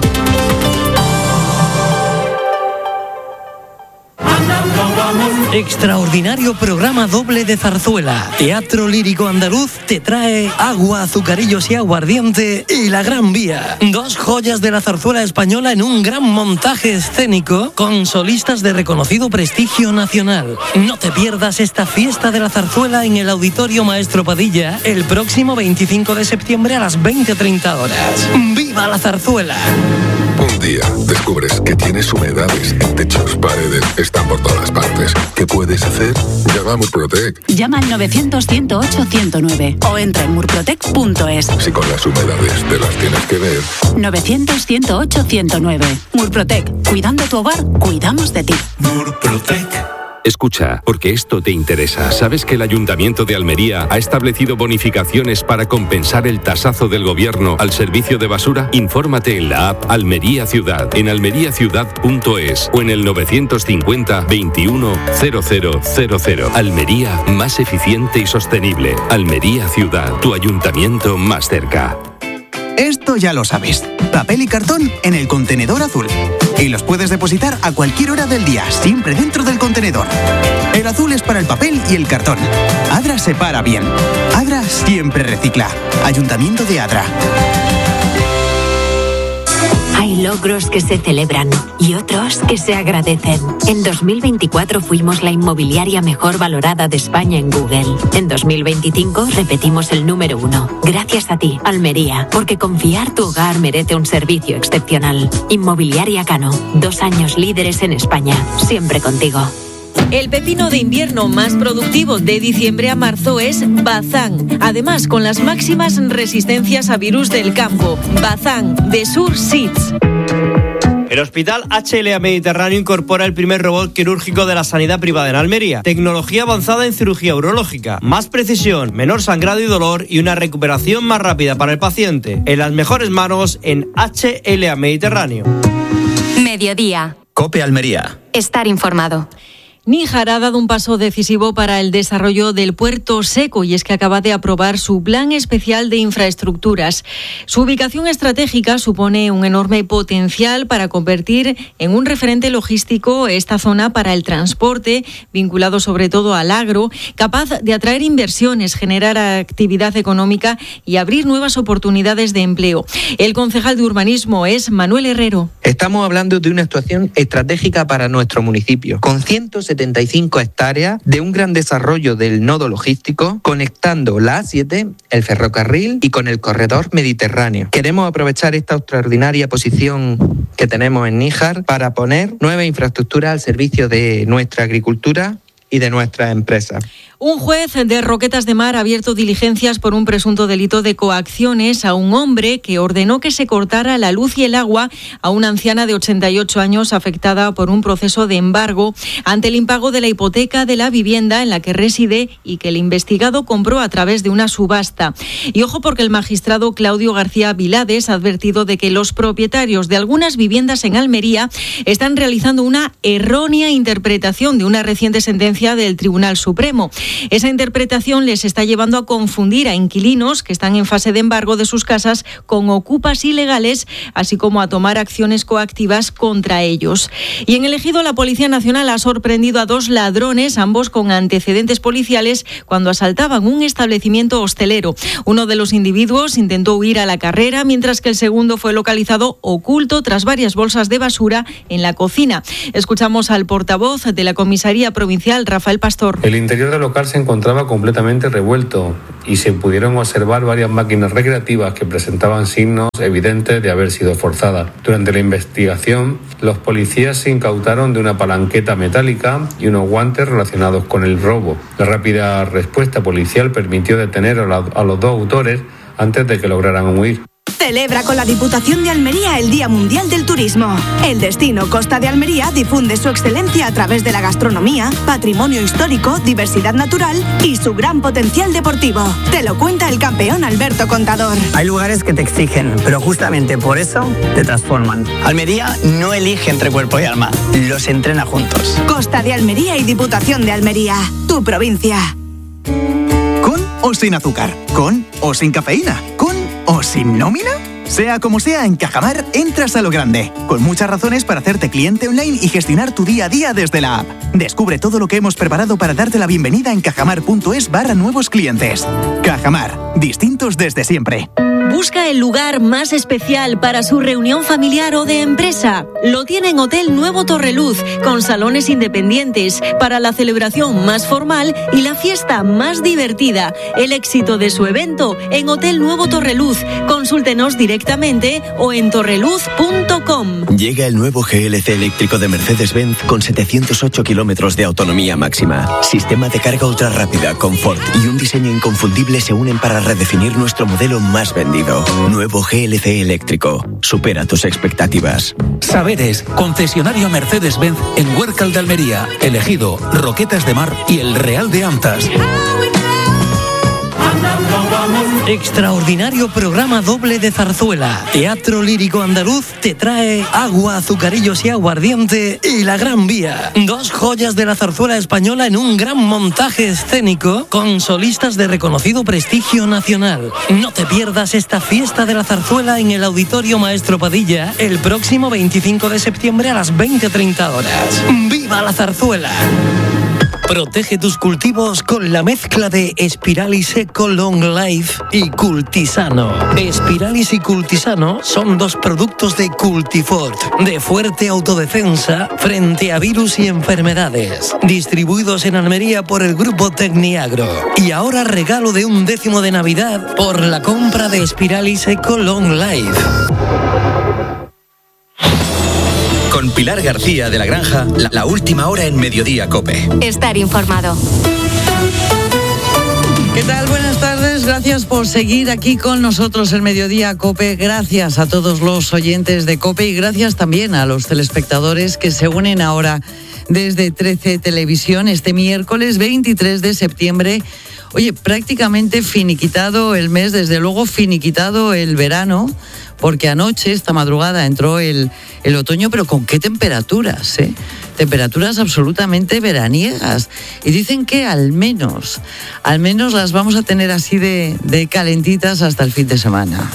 Extraordinario programa doble de zarzuela. Teatro Lírico Andaluz te trae Agua, Azucarillos y Aguardiente y La Gran Vía. 2 joyas de la zarzuela española en un gran montaje escénico con solistas de reconocido prestigio nacional. No te pierdas esta fiesta de la zarzuela en el Auditorio Maestro Padilla el próximo 25 de septiembre a las 20:30 horas. ¡Viva la zarzuela! Un día descubres que tienes humedades en techos, paredes, están por todas partes. ¿Qué puedes hacer? Llama a Murprotec. Llama al 900-108-109 o entra en murprotec.es. Si con las humedades te las tienes que ver. 900-108-109. Murprotec. Cuidando tu hogar, cuidamos de ti. Murprotec. Escucha, porque esto te interesa. ¿Sabes que el Ayuntamiento de Almería ha establecido bonificaciones para compensar el tasazo del gobierno al servicio de basura? Infórmate en la app Almería Ciudad, en almeriaciudad.es o en el 950 21 0000. Almería, más eficiente y sostenible. Almería Ciudad, tu ayuntamiento más cerca. Esto ya lo sabes. Papel y cartón en el contenedor azul. Y los puedes depositar a cualquier hora del día, siempre dentro del contenedor. El azul es para el papel y el cartón. Adra separa bien. Adra siempre recicla. Ayuntamiento de Adra. Hay logros que se celebran y otros que se agradecen. En 2024 fuimos la inmobiliaria mejor valorada de España en Google. En 2025 repetimos el número 1. Gracias a ti, Almería, porque confiar tu hogar merece un servicio excepcional. Inmobiliaria Cano, 2 años líderes en España, siempre contigo. El pepino de invierno más productivo de diciembre a marzo es Bazán. Además, con las máximas resistencias a virus del campo. Bazán, de Sur Seeds. El Hospital HLA Mediterráneo incorpora el primer robot quirúrgico de la sanidad privada en Almería. Tecnología avanzada en cirugía urológica. Más precisión, menor sangrado y dolor y una recuperación más rápida para el paciente. En las mejores manos en HLA Mediterráneo. Mediodía. COPE Almería. Estar informado. Níjar ha dado un paso decisivo para el desarrollo del puerto seco y es que acaba de aprobar su plan especial de infraestructuras. Su ubicación estratégica supone un enorme potencial para convertir en un referente logístico esta zona para el transporte, vinculado sobre todo al agro, capaz de atraer inversiones, generar actividad económica y abrir nuevas oportunidades de empleo. El concejal de urbanismo es Manuel Herrero. Estamos hablando de una situación estratégica para nuestro municipio, con 175 hectáreas de un gran desarrollo del nodo logístico, conectando la A7, el ferrocarril y con el corredor mediterráneo. Queremos aprovechar esta extraordinaria posición que tenemos en Níjar para poner nueva infraestructura al servicio de nuestra agricultura y de nuestras empresas. Un juez de Roquetas de Mar ha abierto diligencias por un presunto delito de coacciones a un hombre que ordenó que se cortara la luz y el agua a una anciana de 88 años afectada por un proceso de embargo ante el impago de la hipoteca de la vivienda en la que reside y que el investigado compró a través de una subasta. Y ojo, porque el magistrado Claudio García Vilades ha advertido de que los propietarios de algunas viviendas en Almería están realizando una errónea interpretación de una reciente sentencia jurisprudencia del Tribunal Supremo. Esa interpretación les está llevando a confundir a inquilinos que están en fase de embargo de sus casas con ocupas ilegales, así como a tomar acciones coactivas contra ellos. Y en el Ejido, la Policía Nacional ha sorprendido a 2 ladrones, ambos con antecedentes policiales, cuando asaltaban un establecimiento hostelero. Uno de los individuos intentó huir a la carrera, mientras que el segundo fue localizado oculto tras varias bolsas de basura en la cocina. Escuchamos al portavoz de la Comisaría Provincial, Rafael Pastor. El interior del local se encontraba completamente revuelto y se pudieron observar varias máquinas recreativas que presentaban signos evidentes de haber sido forzadas. Durante la investigación, los policías se incautaron de una palanqueta metálica y unos guantes relacionados con el robo. La rápida respuesta policial permitió detener a los 2 autores antes de que lograran huir. Celebra con la Diputación de Almería el Día Mundial del Turismo. El destino Costa de Almería difunde su excelencia a través de la gastronomía, patrimonio histórico, diversidad natural y su gran potencial deportivo. Te lo cuenta el campeón Alberto Contador. Hay lugares que te exigen, pero justamente por eso te transforman. Almería no elige entre cuerpo y alma, los entrena juntos. Costa de Almería y Diputación de Almería, tu provincia. ¿Con o sin azúcar? ¿Con o sin cafeína? ¿Con o sin nómina? Sea como sea, en Cajamar entras a lo grande, con muchas razones para hacerte cliente online y gestionar tu día a día desde la app. Descubre todo lo que hemos preparado para darte la bienvenida en cajamar.es/nuevos clientes. Cajamar, distintos desde siempre. Busca el lugar más especial para su reunión familiar o de empresa. Lo tiene en Hotel Nuevo Torreluz, con salones independientes para la celebración más formal y la fiesta más divertida. El éxito de su evento en Hotel Nuevo Torreluz. Consúltenos directamente o en torreluz.com. Llega el nuevo GLC eléctrico de Mercedes-Benz con 708 kilómetros de autonomía máxima. Sistema de carga ultra rápida, confort y un diseño inconfundible se unen para redefinir nuestro modelo más vendido. Nuevo GLC eléctrico. Supera tus expectativas. Saberes, concesionario Mercedes-Benz en Huércal de Almería, El Ejido, Roquetas de Mar y El Real de Antas. Extraordinario programa doble de zarzuela. Teatro Lírico Andaluz te trae Agua, Azucarillos y Aguardiente y La Gran Vía. 2 joyas de la zarzuela española en un gran montaje escénico con solistas de reconocido prestigio nacional. No te pierdas esta fiesta de la zarzuela en el Auditorio Maestro Padilla el próximo 25 de septiembre a las 20:30 horas. ¡Viva la zarzuela! Protege tus cultivos con la mezcla de Spiralis Eco Long Life y Cultisano. Spiralis y Cultisano son 2 productos de Cultifort, de fuerte autodefensa frente a virus y enfermedades. Distribuidos en Almería por el grupo Tecniagro. Y ahora regalo de 1 décimo de Navidad por la compra de Spiralis Eco Long Life. Con Pilar García de la Granja, la última hora en Mediodía COPE. Estar informado. ¿Qué tal? Buenas tardes. Gracias por seguir aquí con nosotros en Mediodía COPE. Gracias a todos los oyentes de COPE y gracias también a los telespectadores que se unen ahora desde 13 Televisión este miércoles 23 de septiembre. Oye, prácticamente finiquitado el mes, desde luego finiquitado el verano, porque anoche, esta madrugada, entró el otoño, pero ¿con qué temperaturas? Temperaturas absolutamente veraniegas. Y dicen que al menos las vamos a tener así de calentitas hasta el fin de semana.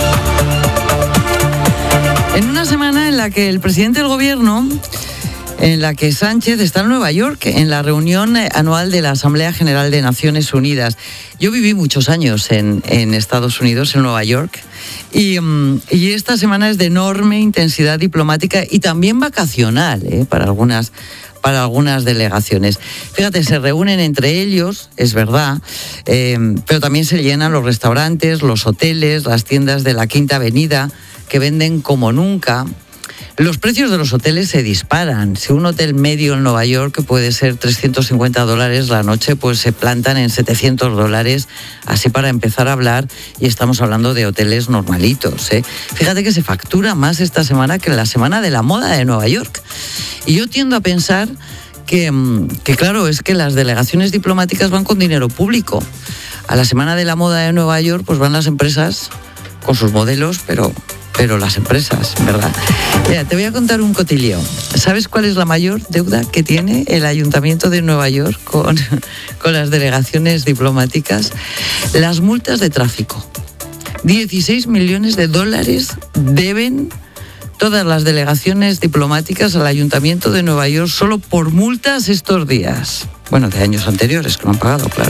En una semana en la que el presidente del gobierno, en la que Sánchez está en Nueva York, en la reunión anual de la Asamblea General de Naciones Unidas. Yo viví muchos años en Estados Unidos, en Nueva York, y esta semana es de enorme intensidad diplomática y también vacacional, para algunas delegaciones. Fíjate, se reúnen entre ellos, es verdad, pero también se llenan los restaurantes, los hoteles, las tiendas de la Quinta Avenida, que venden como nunca. Los precios de los hoteles se disparan. Si un hotel medio en Nueva York, que puede ser $350 la noche, pues se plantan en $700, así para empezar a hablar, y estamos hablando de hoteles normalitos. Fíjate que se factura más esta semana que en la Semana de la Moda de Nueva York. Y yo tiendo a pensar que claro, es que las delegaciones diplomáticas van con dinero público. A la Semana de la Moda de Nueva York pues van las empresas con sus modelos, pero pero las empresas, ¿verdad? Mira, te voy a contar un cotilleo. ¿Sabes cuál es la mayor deuda que tiene el Ayuntamiento de Nueva York con las delegaciones diplomáticas? Las multas de tráfico. $16 millones deben todas las delegaciones diplomáticas al Ayuntamiento de Nueva York solo por multas estos días. Bueno, de años anteriores que no han pagado, claro.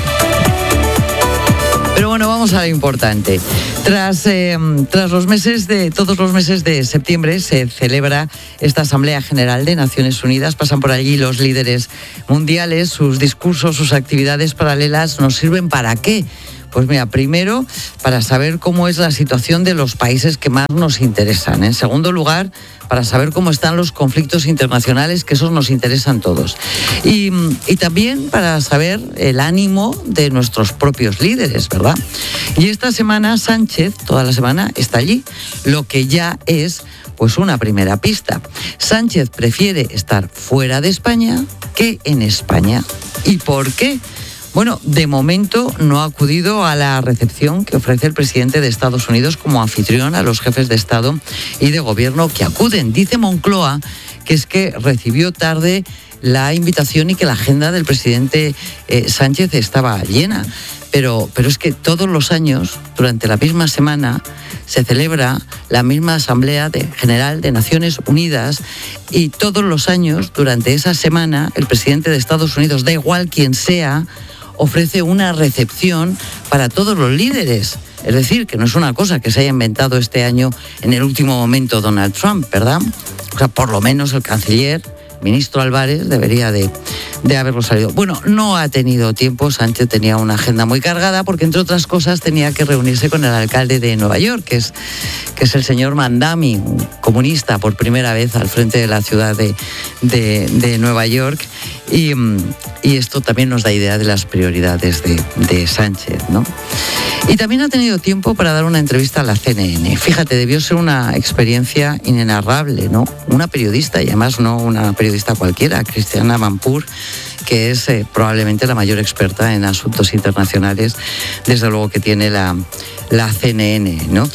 Pero bueno, vamos a lo importante. Tras todos los meses de septiembre se celebra esta Asamblea General de Naciones Unidas. Pasan por allí los líderes mundiales, sus discursos, sus actividades paralelas. ¿Nos sirven para qué? Pues mira, primero, para saber cómo es la situación de los países que más nos interesan. En segundo lugar, para saber cómo están los conflictos internacionales, que esos nos interesan todos. Y también para saber el ánimo de nuestros propios líderes, ¿verdad? Y esta semana Sánchez, toda la semana, está allí, lo que ya es pues una primera pista. Sánchez prefiere estar fuera de España que en España. ¿Y por qué? Bueno, de momento no ha acudido a la recepción que ofrece el presidente de Estados Unidos como anfitrión a los jefes de Estado y de Gobierno que acuden. Dice Moncloa que es que recibió tarde la invitación y que la agenda del presidente Sánchez estaba llena. Pero es que todos los años, durante la misma semana, se celebra la misma Asamblea General de Naciones Unidas y todos los años, durante esa semana, el presidente de Estados Unidos, da igual quién sea, ofrece una recepción para todos los líderes. Es decir, que no es una cosa que se haya inventado este año en el último momento Donald Trump, ¿verdad? O sea, por lo menos el canciller, ministro Álvarez, debería de haberlo salido. Bueno, no ha tenido tiempo. Sánchez tenía una agenda muy cargada porque, entre otras cosas, tenía que reunirse con el alcalde de Nueva York, que es el señor Mandami, un comunista por primera vez al frente de la ciudad de Nueva York. Y esto también nos da idea de las prioridades de Sánchez, ¿no? Y también ha tenido tiempo para dar una entrevista a la CNN. Fíjate, debió ser una experiencia inenarrable, ¿no? Una periodista, y además no una periodista cualquiera, Christiane Amanpour, que es probablemente la mayor experta en asuntos internacionales, desde luego que tiene la CNN, ¿no?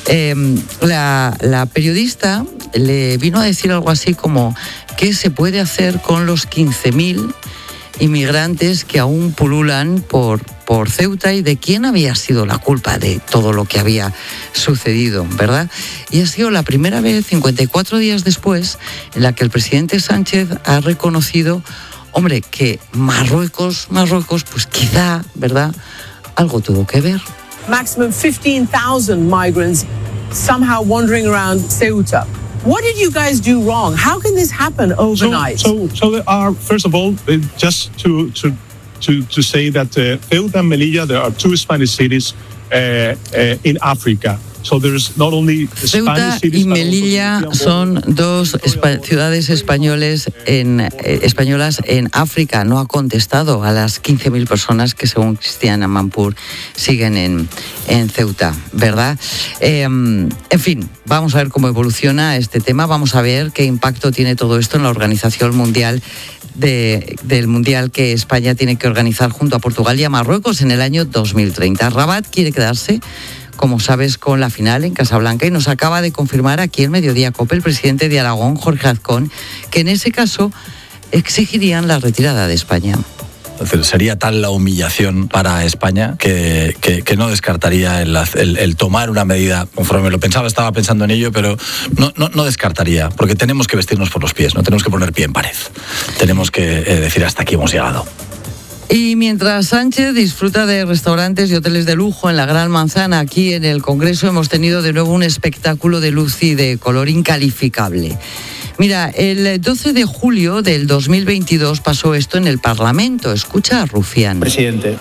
La periodista le vino a decir algo así como ¿qué se puede hacer con los 15.000 inmigrantes que aún pululan por Ceuta y de quién había sido la culpa de todo lo que había sucedido, ¿verdad? Y ha sido la primera vez, 54 días después, en la que el presidente Sánchez ha reconocido, hombre, que Marruecos, pues quizá, ¿verdad?, algo tuvo que ver. Maximum 15,000 migrants somehow wandering around Ceuta. What did you guys do wrong? How can this happen overnight? So there are, first of all, just to say that Ceuta and Melilla, there are two Spanish cities in Africa. So there's not only Ceuta y Melilla son dos ciudades españolas en África. No ha contestado a las 15.000 personas que, según Christiane Amanpour, siguen en Ceuta, ¿verdad? En fin, vamos a ver cómo evoluciona este tema. Vamos a ver qué impacto tiene todo esto en la Organización Mundial del Mundial que España tiene que organizar junto a Portugal y a Marruecos en el año 2030. Rabat quiere quedarse, como sabes, con la final en Casablanca y nos acaba de confirmar aquí en Mediodía COPE el presidente de Aragón, Jorge Azcón, que en ese caso exigirían la retirada de España. Entonces, sería tal la humillación para España que no descartaría el tomar una medida, conforme lo pensaba, estaba pensando en ello, pero no descartaría, porque tenemos que vestirnos por los pies, no tenemos que poner pie en pared, tenemos que decir hasta aquí hemos llegado. Y mientras Sánchez disfruta de restaurantes y hoteles de lujo en la Gran Manzana, aquí en el Congreso hemos tenido de nuevo un espectáculo de luz y de color incalificable. Mira, el 12 de julio del 2022 pasó esto en el Parlamento. Escucha a Rufián. Presidente,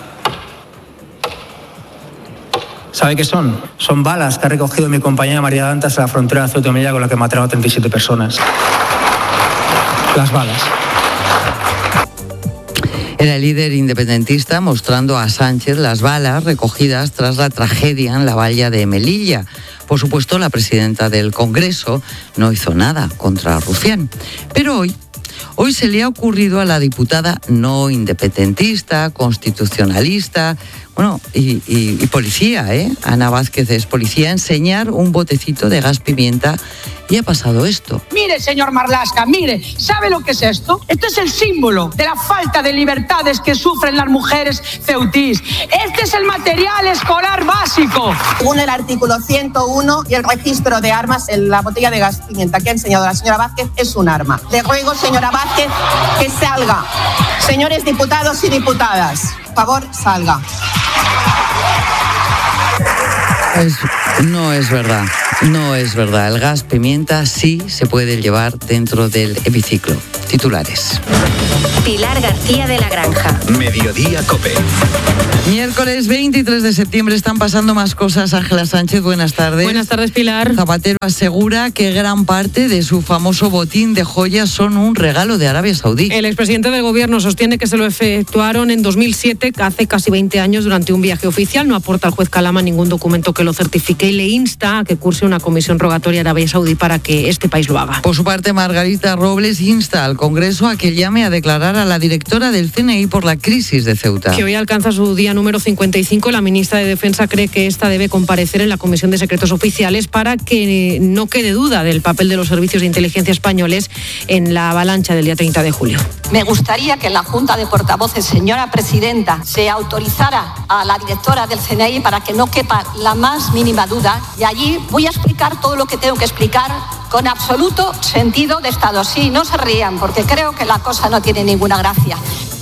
¿sabe qué son? Son balas que ha recogido mi compañera María Dantas en la frontera de Ceuta y Melilla, con la que mataron a 37 personas. Las balas. Era el líder independentista mostrando a Sánchez las balas recogidas tras la tragedia en la valla de Melilla. Por supuesto, la presidenta del Congreso no hizo nada contra Rufián. Pero hoy se le ha ocurrido a la diputada no independentista, constitucionalista, Bueno, y policía, Ana Vázquez es policía, enseñar un botecito de gas pimienta y ha pasado esto. Mire, señor Marlaska, mire, ¿sabe lo que es esto? Esto es el símbolo de la falta de libertades que sufren las mujeres ceutís. Este es el material escolar básico. Según el artículo 101 y el registro de armas, la botella de gas pimienta que ha enseñado la señora Vázquez es un arma. Le ruego, señora Vázquez, que salga. Señores diputados y diputadas, por favor, salga. No es verdad. El gas pimienta sí se puede llevar dentro del hemiciclo. Titulares. Pilar García de la Granja. Mediodía COPE. Miércoles 23 de septiembre están pasando más cosas. Ángela Sánchez, buenas tardes. Buenas tardes, Pilar. Zapatero asegura que gran parte de su famoso botín de joyas son un regalo de Arabia Saudí. El expresidente del gobierno sostiene que se lo efectuaron en 2007, hace casi 20 años, durante un viaje oficial. No aporta al juez Calama ningún documento que lo certifique y le insta a que curse una comisión rogatoria a Arabia Saudí para que este país lo haga. Por su parte, Margarita Robles insta al Congreso a que llame a declarar a la directora del CNI por la crisis de Ceuta. Que hoy alcanza su día número 55, la ministra de Defensa cree que esta debe comparecer en la Comisión de Secretos Oficiales para que no quede duda del papel de los servicios de inteligencia españoles en la avalancha del día 30 de julio. Me gustaría que en la Junta de Portavoces, señora presidenta, se autorizara a la directora del CNI para que no quepa la más mínima duda, y allí voy a explicar todo lo que tengo que explicar con absoluto sentido de Estado. Sí, no se rían, porque creo que la cosa no tiene ninguna gracia.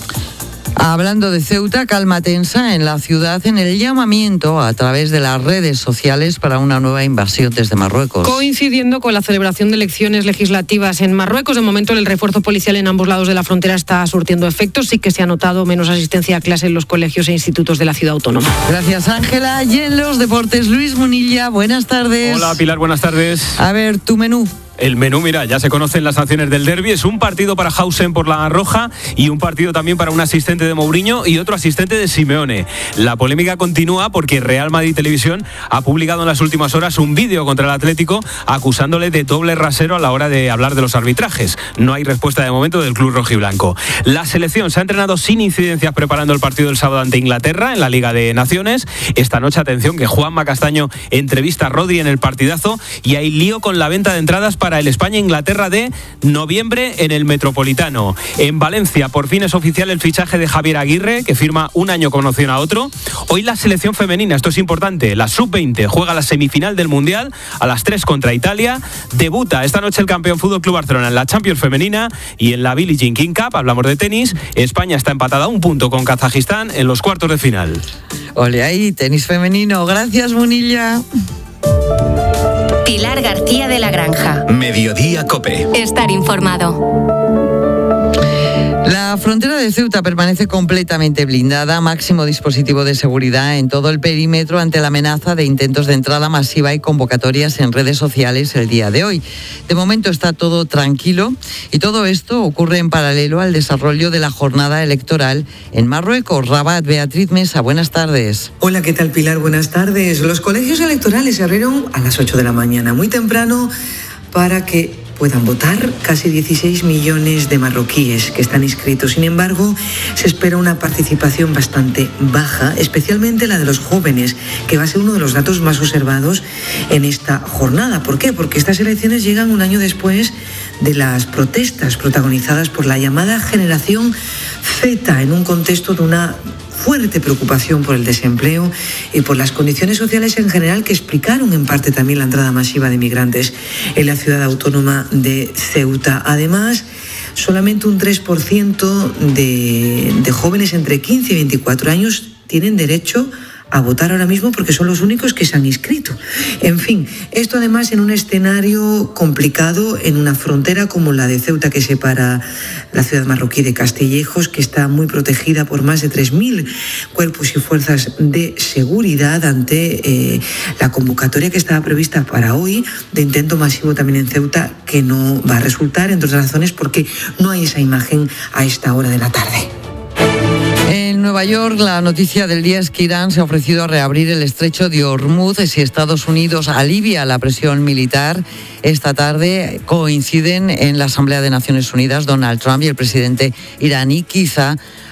Hablando de Ceuta, calma tensa en la ciudad en el llamamiento a través de las redes sociales para una nueva invasión desde Marruecos. Coincidiendo con la celebración de elecciones legislativas en Marruecos, de momento el refuerzo policial en ambos lados de la frontera está surtiendo efectos. Sí que se ha notado menos asistencia a clase en los colegios e institutos de la ciudad autónoma. Gracias, Ángela. Y en los deportes, Luis Munilla, buenas tardes. Hola, Pilar, buenas tardes. A ver, tu menú. El menú, mira, ya se conocen las sanciones del derbi. Es un partido para Hausen por la roja y un partido también para un asistente de Mourinho y otro asistente de Simeone. La polémica continúa porque Real Madrid Televisión ha publicado en las últimas horas un vídeo contra el Atlético acusándole de doble rasero a la hora de hablar de los arbitrajes. No hay respuesta de momento del club rojiblanco. La selección se ha entrenado sin incidencias preparando el partido del sábado ante Inglaterra en la Liga de Naciones. Esta noche, atención, que Juanma Castaño entrevista a Rodri en el partidazo y hay lío con la venta de entradas para el España-Inglaterra de noviembre en el Metropolitano. En Valencia, por fin es oficial el fichaje de Javier Aguirre, que firma un año con opción a otro. Hoy la selección femenina, esto es importante, la Sub-20 juega la semifinal del Mundial a las 3 contra Italia. Debuta esta noche el campeón Fútbol Club Barcelona en la Champions femenina y en la Billie Jean King Cup, hablamos de tenis. España está empatada a un punto con Kazajistán en los cuartos de final. Ole ahí, tenis femenino. Gracias, Munilla. Pilar García de la Granja. Mediodía COPE. Estar informado. La frontera de Ceuta permanece completamente blindada, máximo dispositivo de seguridad en todo el perímetro ante la amenaza de intentos de entrada masiva y convocatorias en redes sociales el día de hoy. De momento está todo tranquilo y todo esto ocurre en paralelo al desarrollo de la jornada electoral en Marruecos. Rabat, Beatriz Mesa, buenas tardes. Hola, ¿qué tal, Pilar? Buenas tardes. Los colegios electorales se abrieron a las 8 de la mañana, muy temprano, para que puedan votar casi 16 millones de marroquíes que están inscritos. Sin embargo, se espera una participación bastante baja, especialmente la de los jóvenes, que va a ser uno de los datos más observados en esta jornada. ¿Por qué? Porque estas elecciones llegan un año después de las protestas protagonizadas por la llamada generación Z, en un contexto de una fuerte preocupación por el desempleo y por las condiciones sociales en general, que explicaron en parte también la entrada masiva de migrantes en la ciudad autónoma de Ceuta. Además, solamente un 3% de jóvenes entre 15 y 24 años tienen derecho a votar ahora mismo, porque son los únicos que se han inscrito. En fin, esto además en un escenario complicado, en una frontera como la de Ceuta, que separa la ciudad marroquí de Castillejos, que está muy protegida por más de 3.000 cuerpos y fuerzas de seguridad ante la convocatoria que estaba prevista para hoy de intento masivo también en Ceuta, que no va a resultar, entre otras razones, porque no hay esa imagen a esta hora de la tarde. En Nueva York, la noticia del día es que Irán se ha ofrecido a reabrir el estrecho de Hormuz si Estados Unidos alivia la presión militar. Esta tarde coinciden en la Asamblea de Naciones Unidas Donald Trump y el presidente iraní. Quizá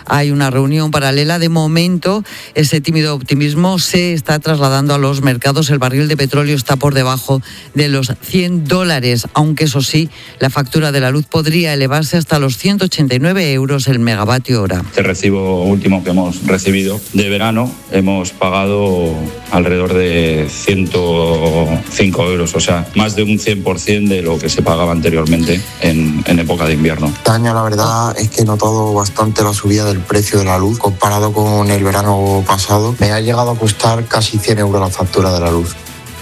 hay una reunión paralela. De momento, ese tímido optimismo se está trasladando a los mercados. El barril de petróleo está por debajo de los $100, aunque eso sí, la factura de la luz podría elevarse hasta los 189 euros el megavatio hora. Este recibo último que hemos recibido de verano hemos pagado alrededor de 105 euros, o sea, más de un 100% de lo que se pagaba anteriormente en época de invierno. Este año la verdad es que he notado bastante la subida del precio de la luz comparado con el verano pasado. Me ha llegado a costar casi 100 euros la factura de la luz.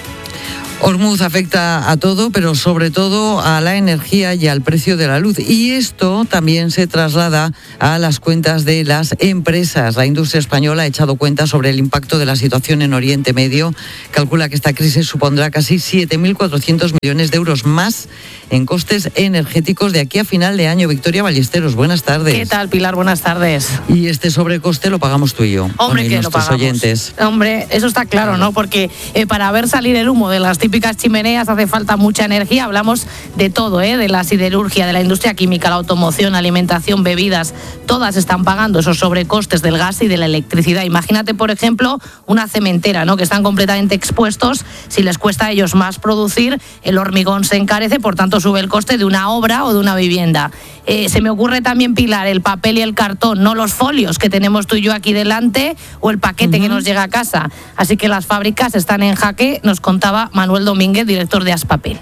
Hormuz afecta a todo, pero sobre todo a la energía y al precio de la luz. Y esto también se traslada a las cuentas de las empresas. La industria española ha echado cuenta sobre el impacto de la situación en Oriente Medio. Calcula que esta crisis supondrá casi 7.400 millones de euros más en costes energéticos de aquí a final de año. Victoria Ballesteros, buenas tardes. ¿Qué tal, Pilar? Buenas tardes. Y este sobrecoste lo pagamos tú y yo. Hombre, que lo pagamos. Oyentes. Hombre, eso está claro, ¿no? Porque para ver salir el humo de las típicas chimeneas hace falta mucha energía. Hablamos de todo, de la siderurgia, de la industria química, la automoción, alimentación, bebidas. Todas están pagando esos sobrecostes del gas y de la electricidad. Imagínate, por ejemplo, una cementera, ¿no? Que están completamente expuestos. Si les cuesta a ellos más producir, el hormigón se encarece, por tanto sube el coste de una obra o de una vivienda. Se me ocurre también, Pilar, el papel y el cartón, no los folios que tenemos tú y yo aquí delante o el paquete que nos llega a casa. Así que las fábricas están en jaque, nos contaba Manuel Domínguez, director de Aspapel.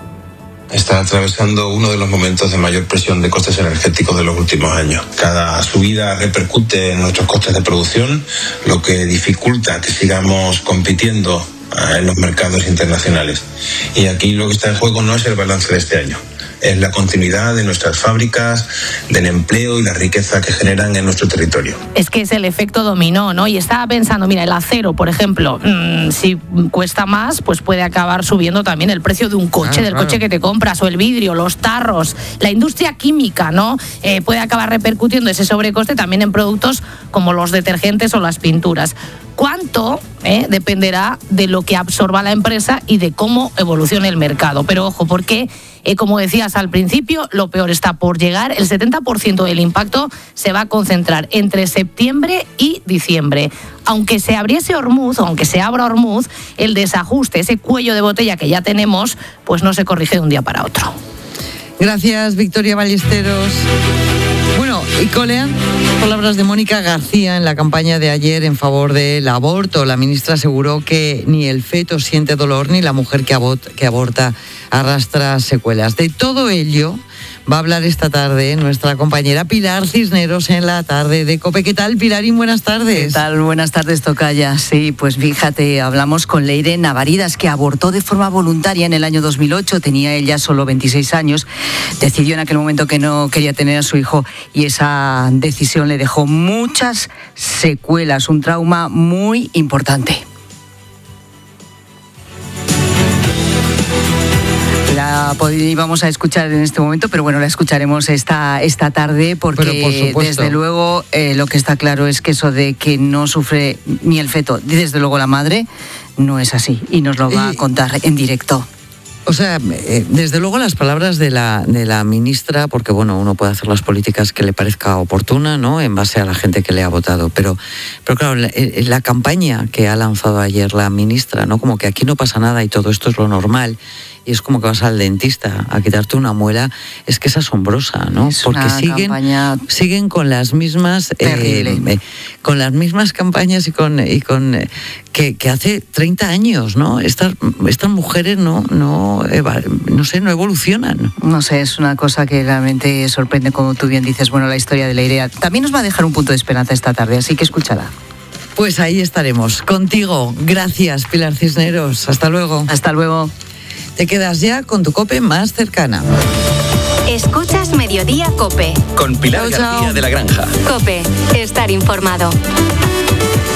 Está atravesando uno de los momentos de mayor presión de costes energéticos de los últimos años. Cada subida repercute en nuestros costes de producción, lo que dificulta que sigamos compitiendo en los mercados internacionales. Y aquí lo que está en juego no es el balance de este año, es la continuidad de nuestras fábricas, del empleo y la riqueza que generan en nuestro territorio. Es que es el efecto dominó, ¿no? Y estaba pensando, mira, el acero, por ejemplo, si cuesta más, pues puede acabar subiendo también el precio de un coche, coche que te compras, o el vidrio, los tarros, la industria química, ¿no? Puede acabar repercutiendo ese sobrecoste también en productos como los detergentes o las pinturas. ¿Cuánto? Dependerá de lo que absorba la empresa y de cómo evolucione el mercado. Pero ojo, porque, como decías al principio, lo peor está por llegar. El 70% del impacto se va a concentrar entre septiembre y diciembre. Aunque se abriese Hormuz, o aunque se abra Hormuz, el desajuste, ese cuello de botella que ya tenemos, pues no se corrige de un día para otro. Gracias, Victoria Ballesteros. Bueno, y colean palabras de Mónica García en la campaña de ayer en favor del aborto. La ministra aseguró que ni el feto siente dolor ni la mujer que aborta arrastra secuelas. De todo ello va a hablar esta tarde nuestra compañera Pilar Cisneros en la tarde de COPE. ¿Qué tal, Pilarín? Buenas tardes. ¿Qué tal? Buenas tardes, tocaya. Sí, pues fíjate, hablamos con Leire Navaridas, que abortó de forma voluntaria en el año 2008. Tenía ella solo 26 años. Decidió en aquel momento que no quería tener a su hijo y esa decisión le dejó muchas secuelas, un trauma muy importante. La íbamos a escuchar en este momento, pero bueno, la escucharemos esta tarde porque desde luego lo que está claro es que eso de que no sufre ni el feto, ni desde luego la madre, no es así y nos lo va a contar en directo. O sea, desde luego las palabras de la ministra, porque bueno, uno puede hacer las políticas que le parezca oportuna, ¿no? En base a la gente que le ha votado, pero claro, la campaña que ha lanzado ayer la ministra, ¿no? Como que aquí no pasa nada y todo esto es lo normal. Y es como que vas al dentista a quitarte una muela, es que es asombrosa, ¿no? Porque siguen con las mismas con las mismas campañas y con que hace 30 años, ¿no? Estas mujeres no evolucionan. No sé, es una cosa que realmente sorprende, como tú bien dices. Bueno, la historia de la idea también nos va a dejar un punto de esperanza esta tarde, así que escúchala. Pues ahí estaremos, contigo. Gracias, Pilar Cisneros. Hasta luego. Hasta luego. Te quedas ya con tu COPE más cercana. Escuchas Mediodía COPE. Con Pilar García de la Granja. COPE, estar informado.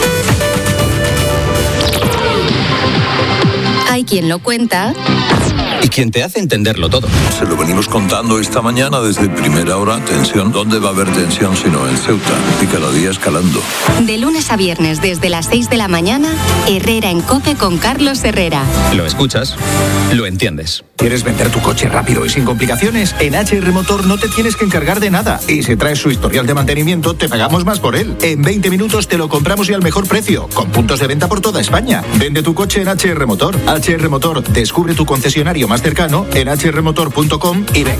Hay quien lo cuenta y quien te hace entenderlo todo. Se lo venimos contando esta mañana desde primera hora. Tensión. ¿Dónde va a haber tensión sino en Ceuta? Y cada día escalando. De lunes a viernes desde las 6 de la mañana, Herrera en COPE con Carlos Herrera. Lo escuchas, lo entiendes. ¿Quieres vender tu coche rápido y sin complicaciones? En HR Motor no te tienes que encargar de nada. Y si traes su historial de mantenimiento, te pagamos más por él. En 20 minutos te lo compramos y al mejor precio, con puntos de venta por toda España. Vende tu coche en HR Motor. HR Motor, descubre tu concesionario más cercano en hrmotor.com y ven.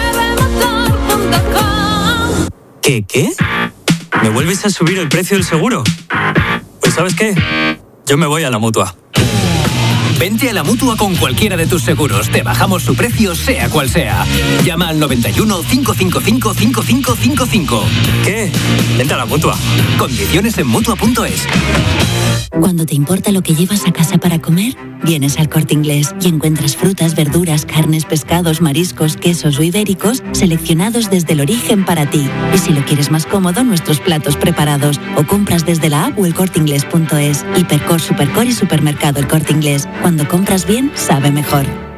¿Qué? ¿Me vuelves a subir el precio del seguro? Pues ¿sabes qué? Yo me voy a la Mutua. Vente a la Mutua con cualquiera de tus seguros. Te bajamos su precio, sea cual sea. Llama al 91 555 5555. ¿Qué? Vente a la Mutua. Condiciones en Mutua.es. Cuando te importa lo que llevas a casa para comer, vienes al Corte Inglés y encuentras frutas, verduras, carnes, pescados, mariscos, quesos o ibéricos seleccionados desde el origen para ti. Y si lo quieres más cómodo, nuestros platos preparados o compras desde la app o elcorteingles.es. Hipercor, Supercor y Supermercado El Corte Inglés. Cuando compras bien, sabe mejor.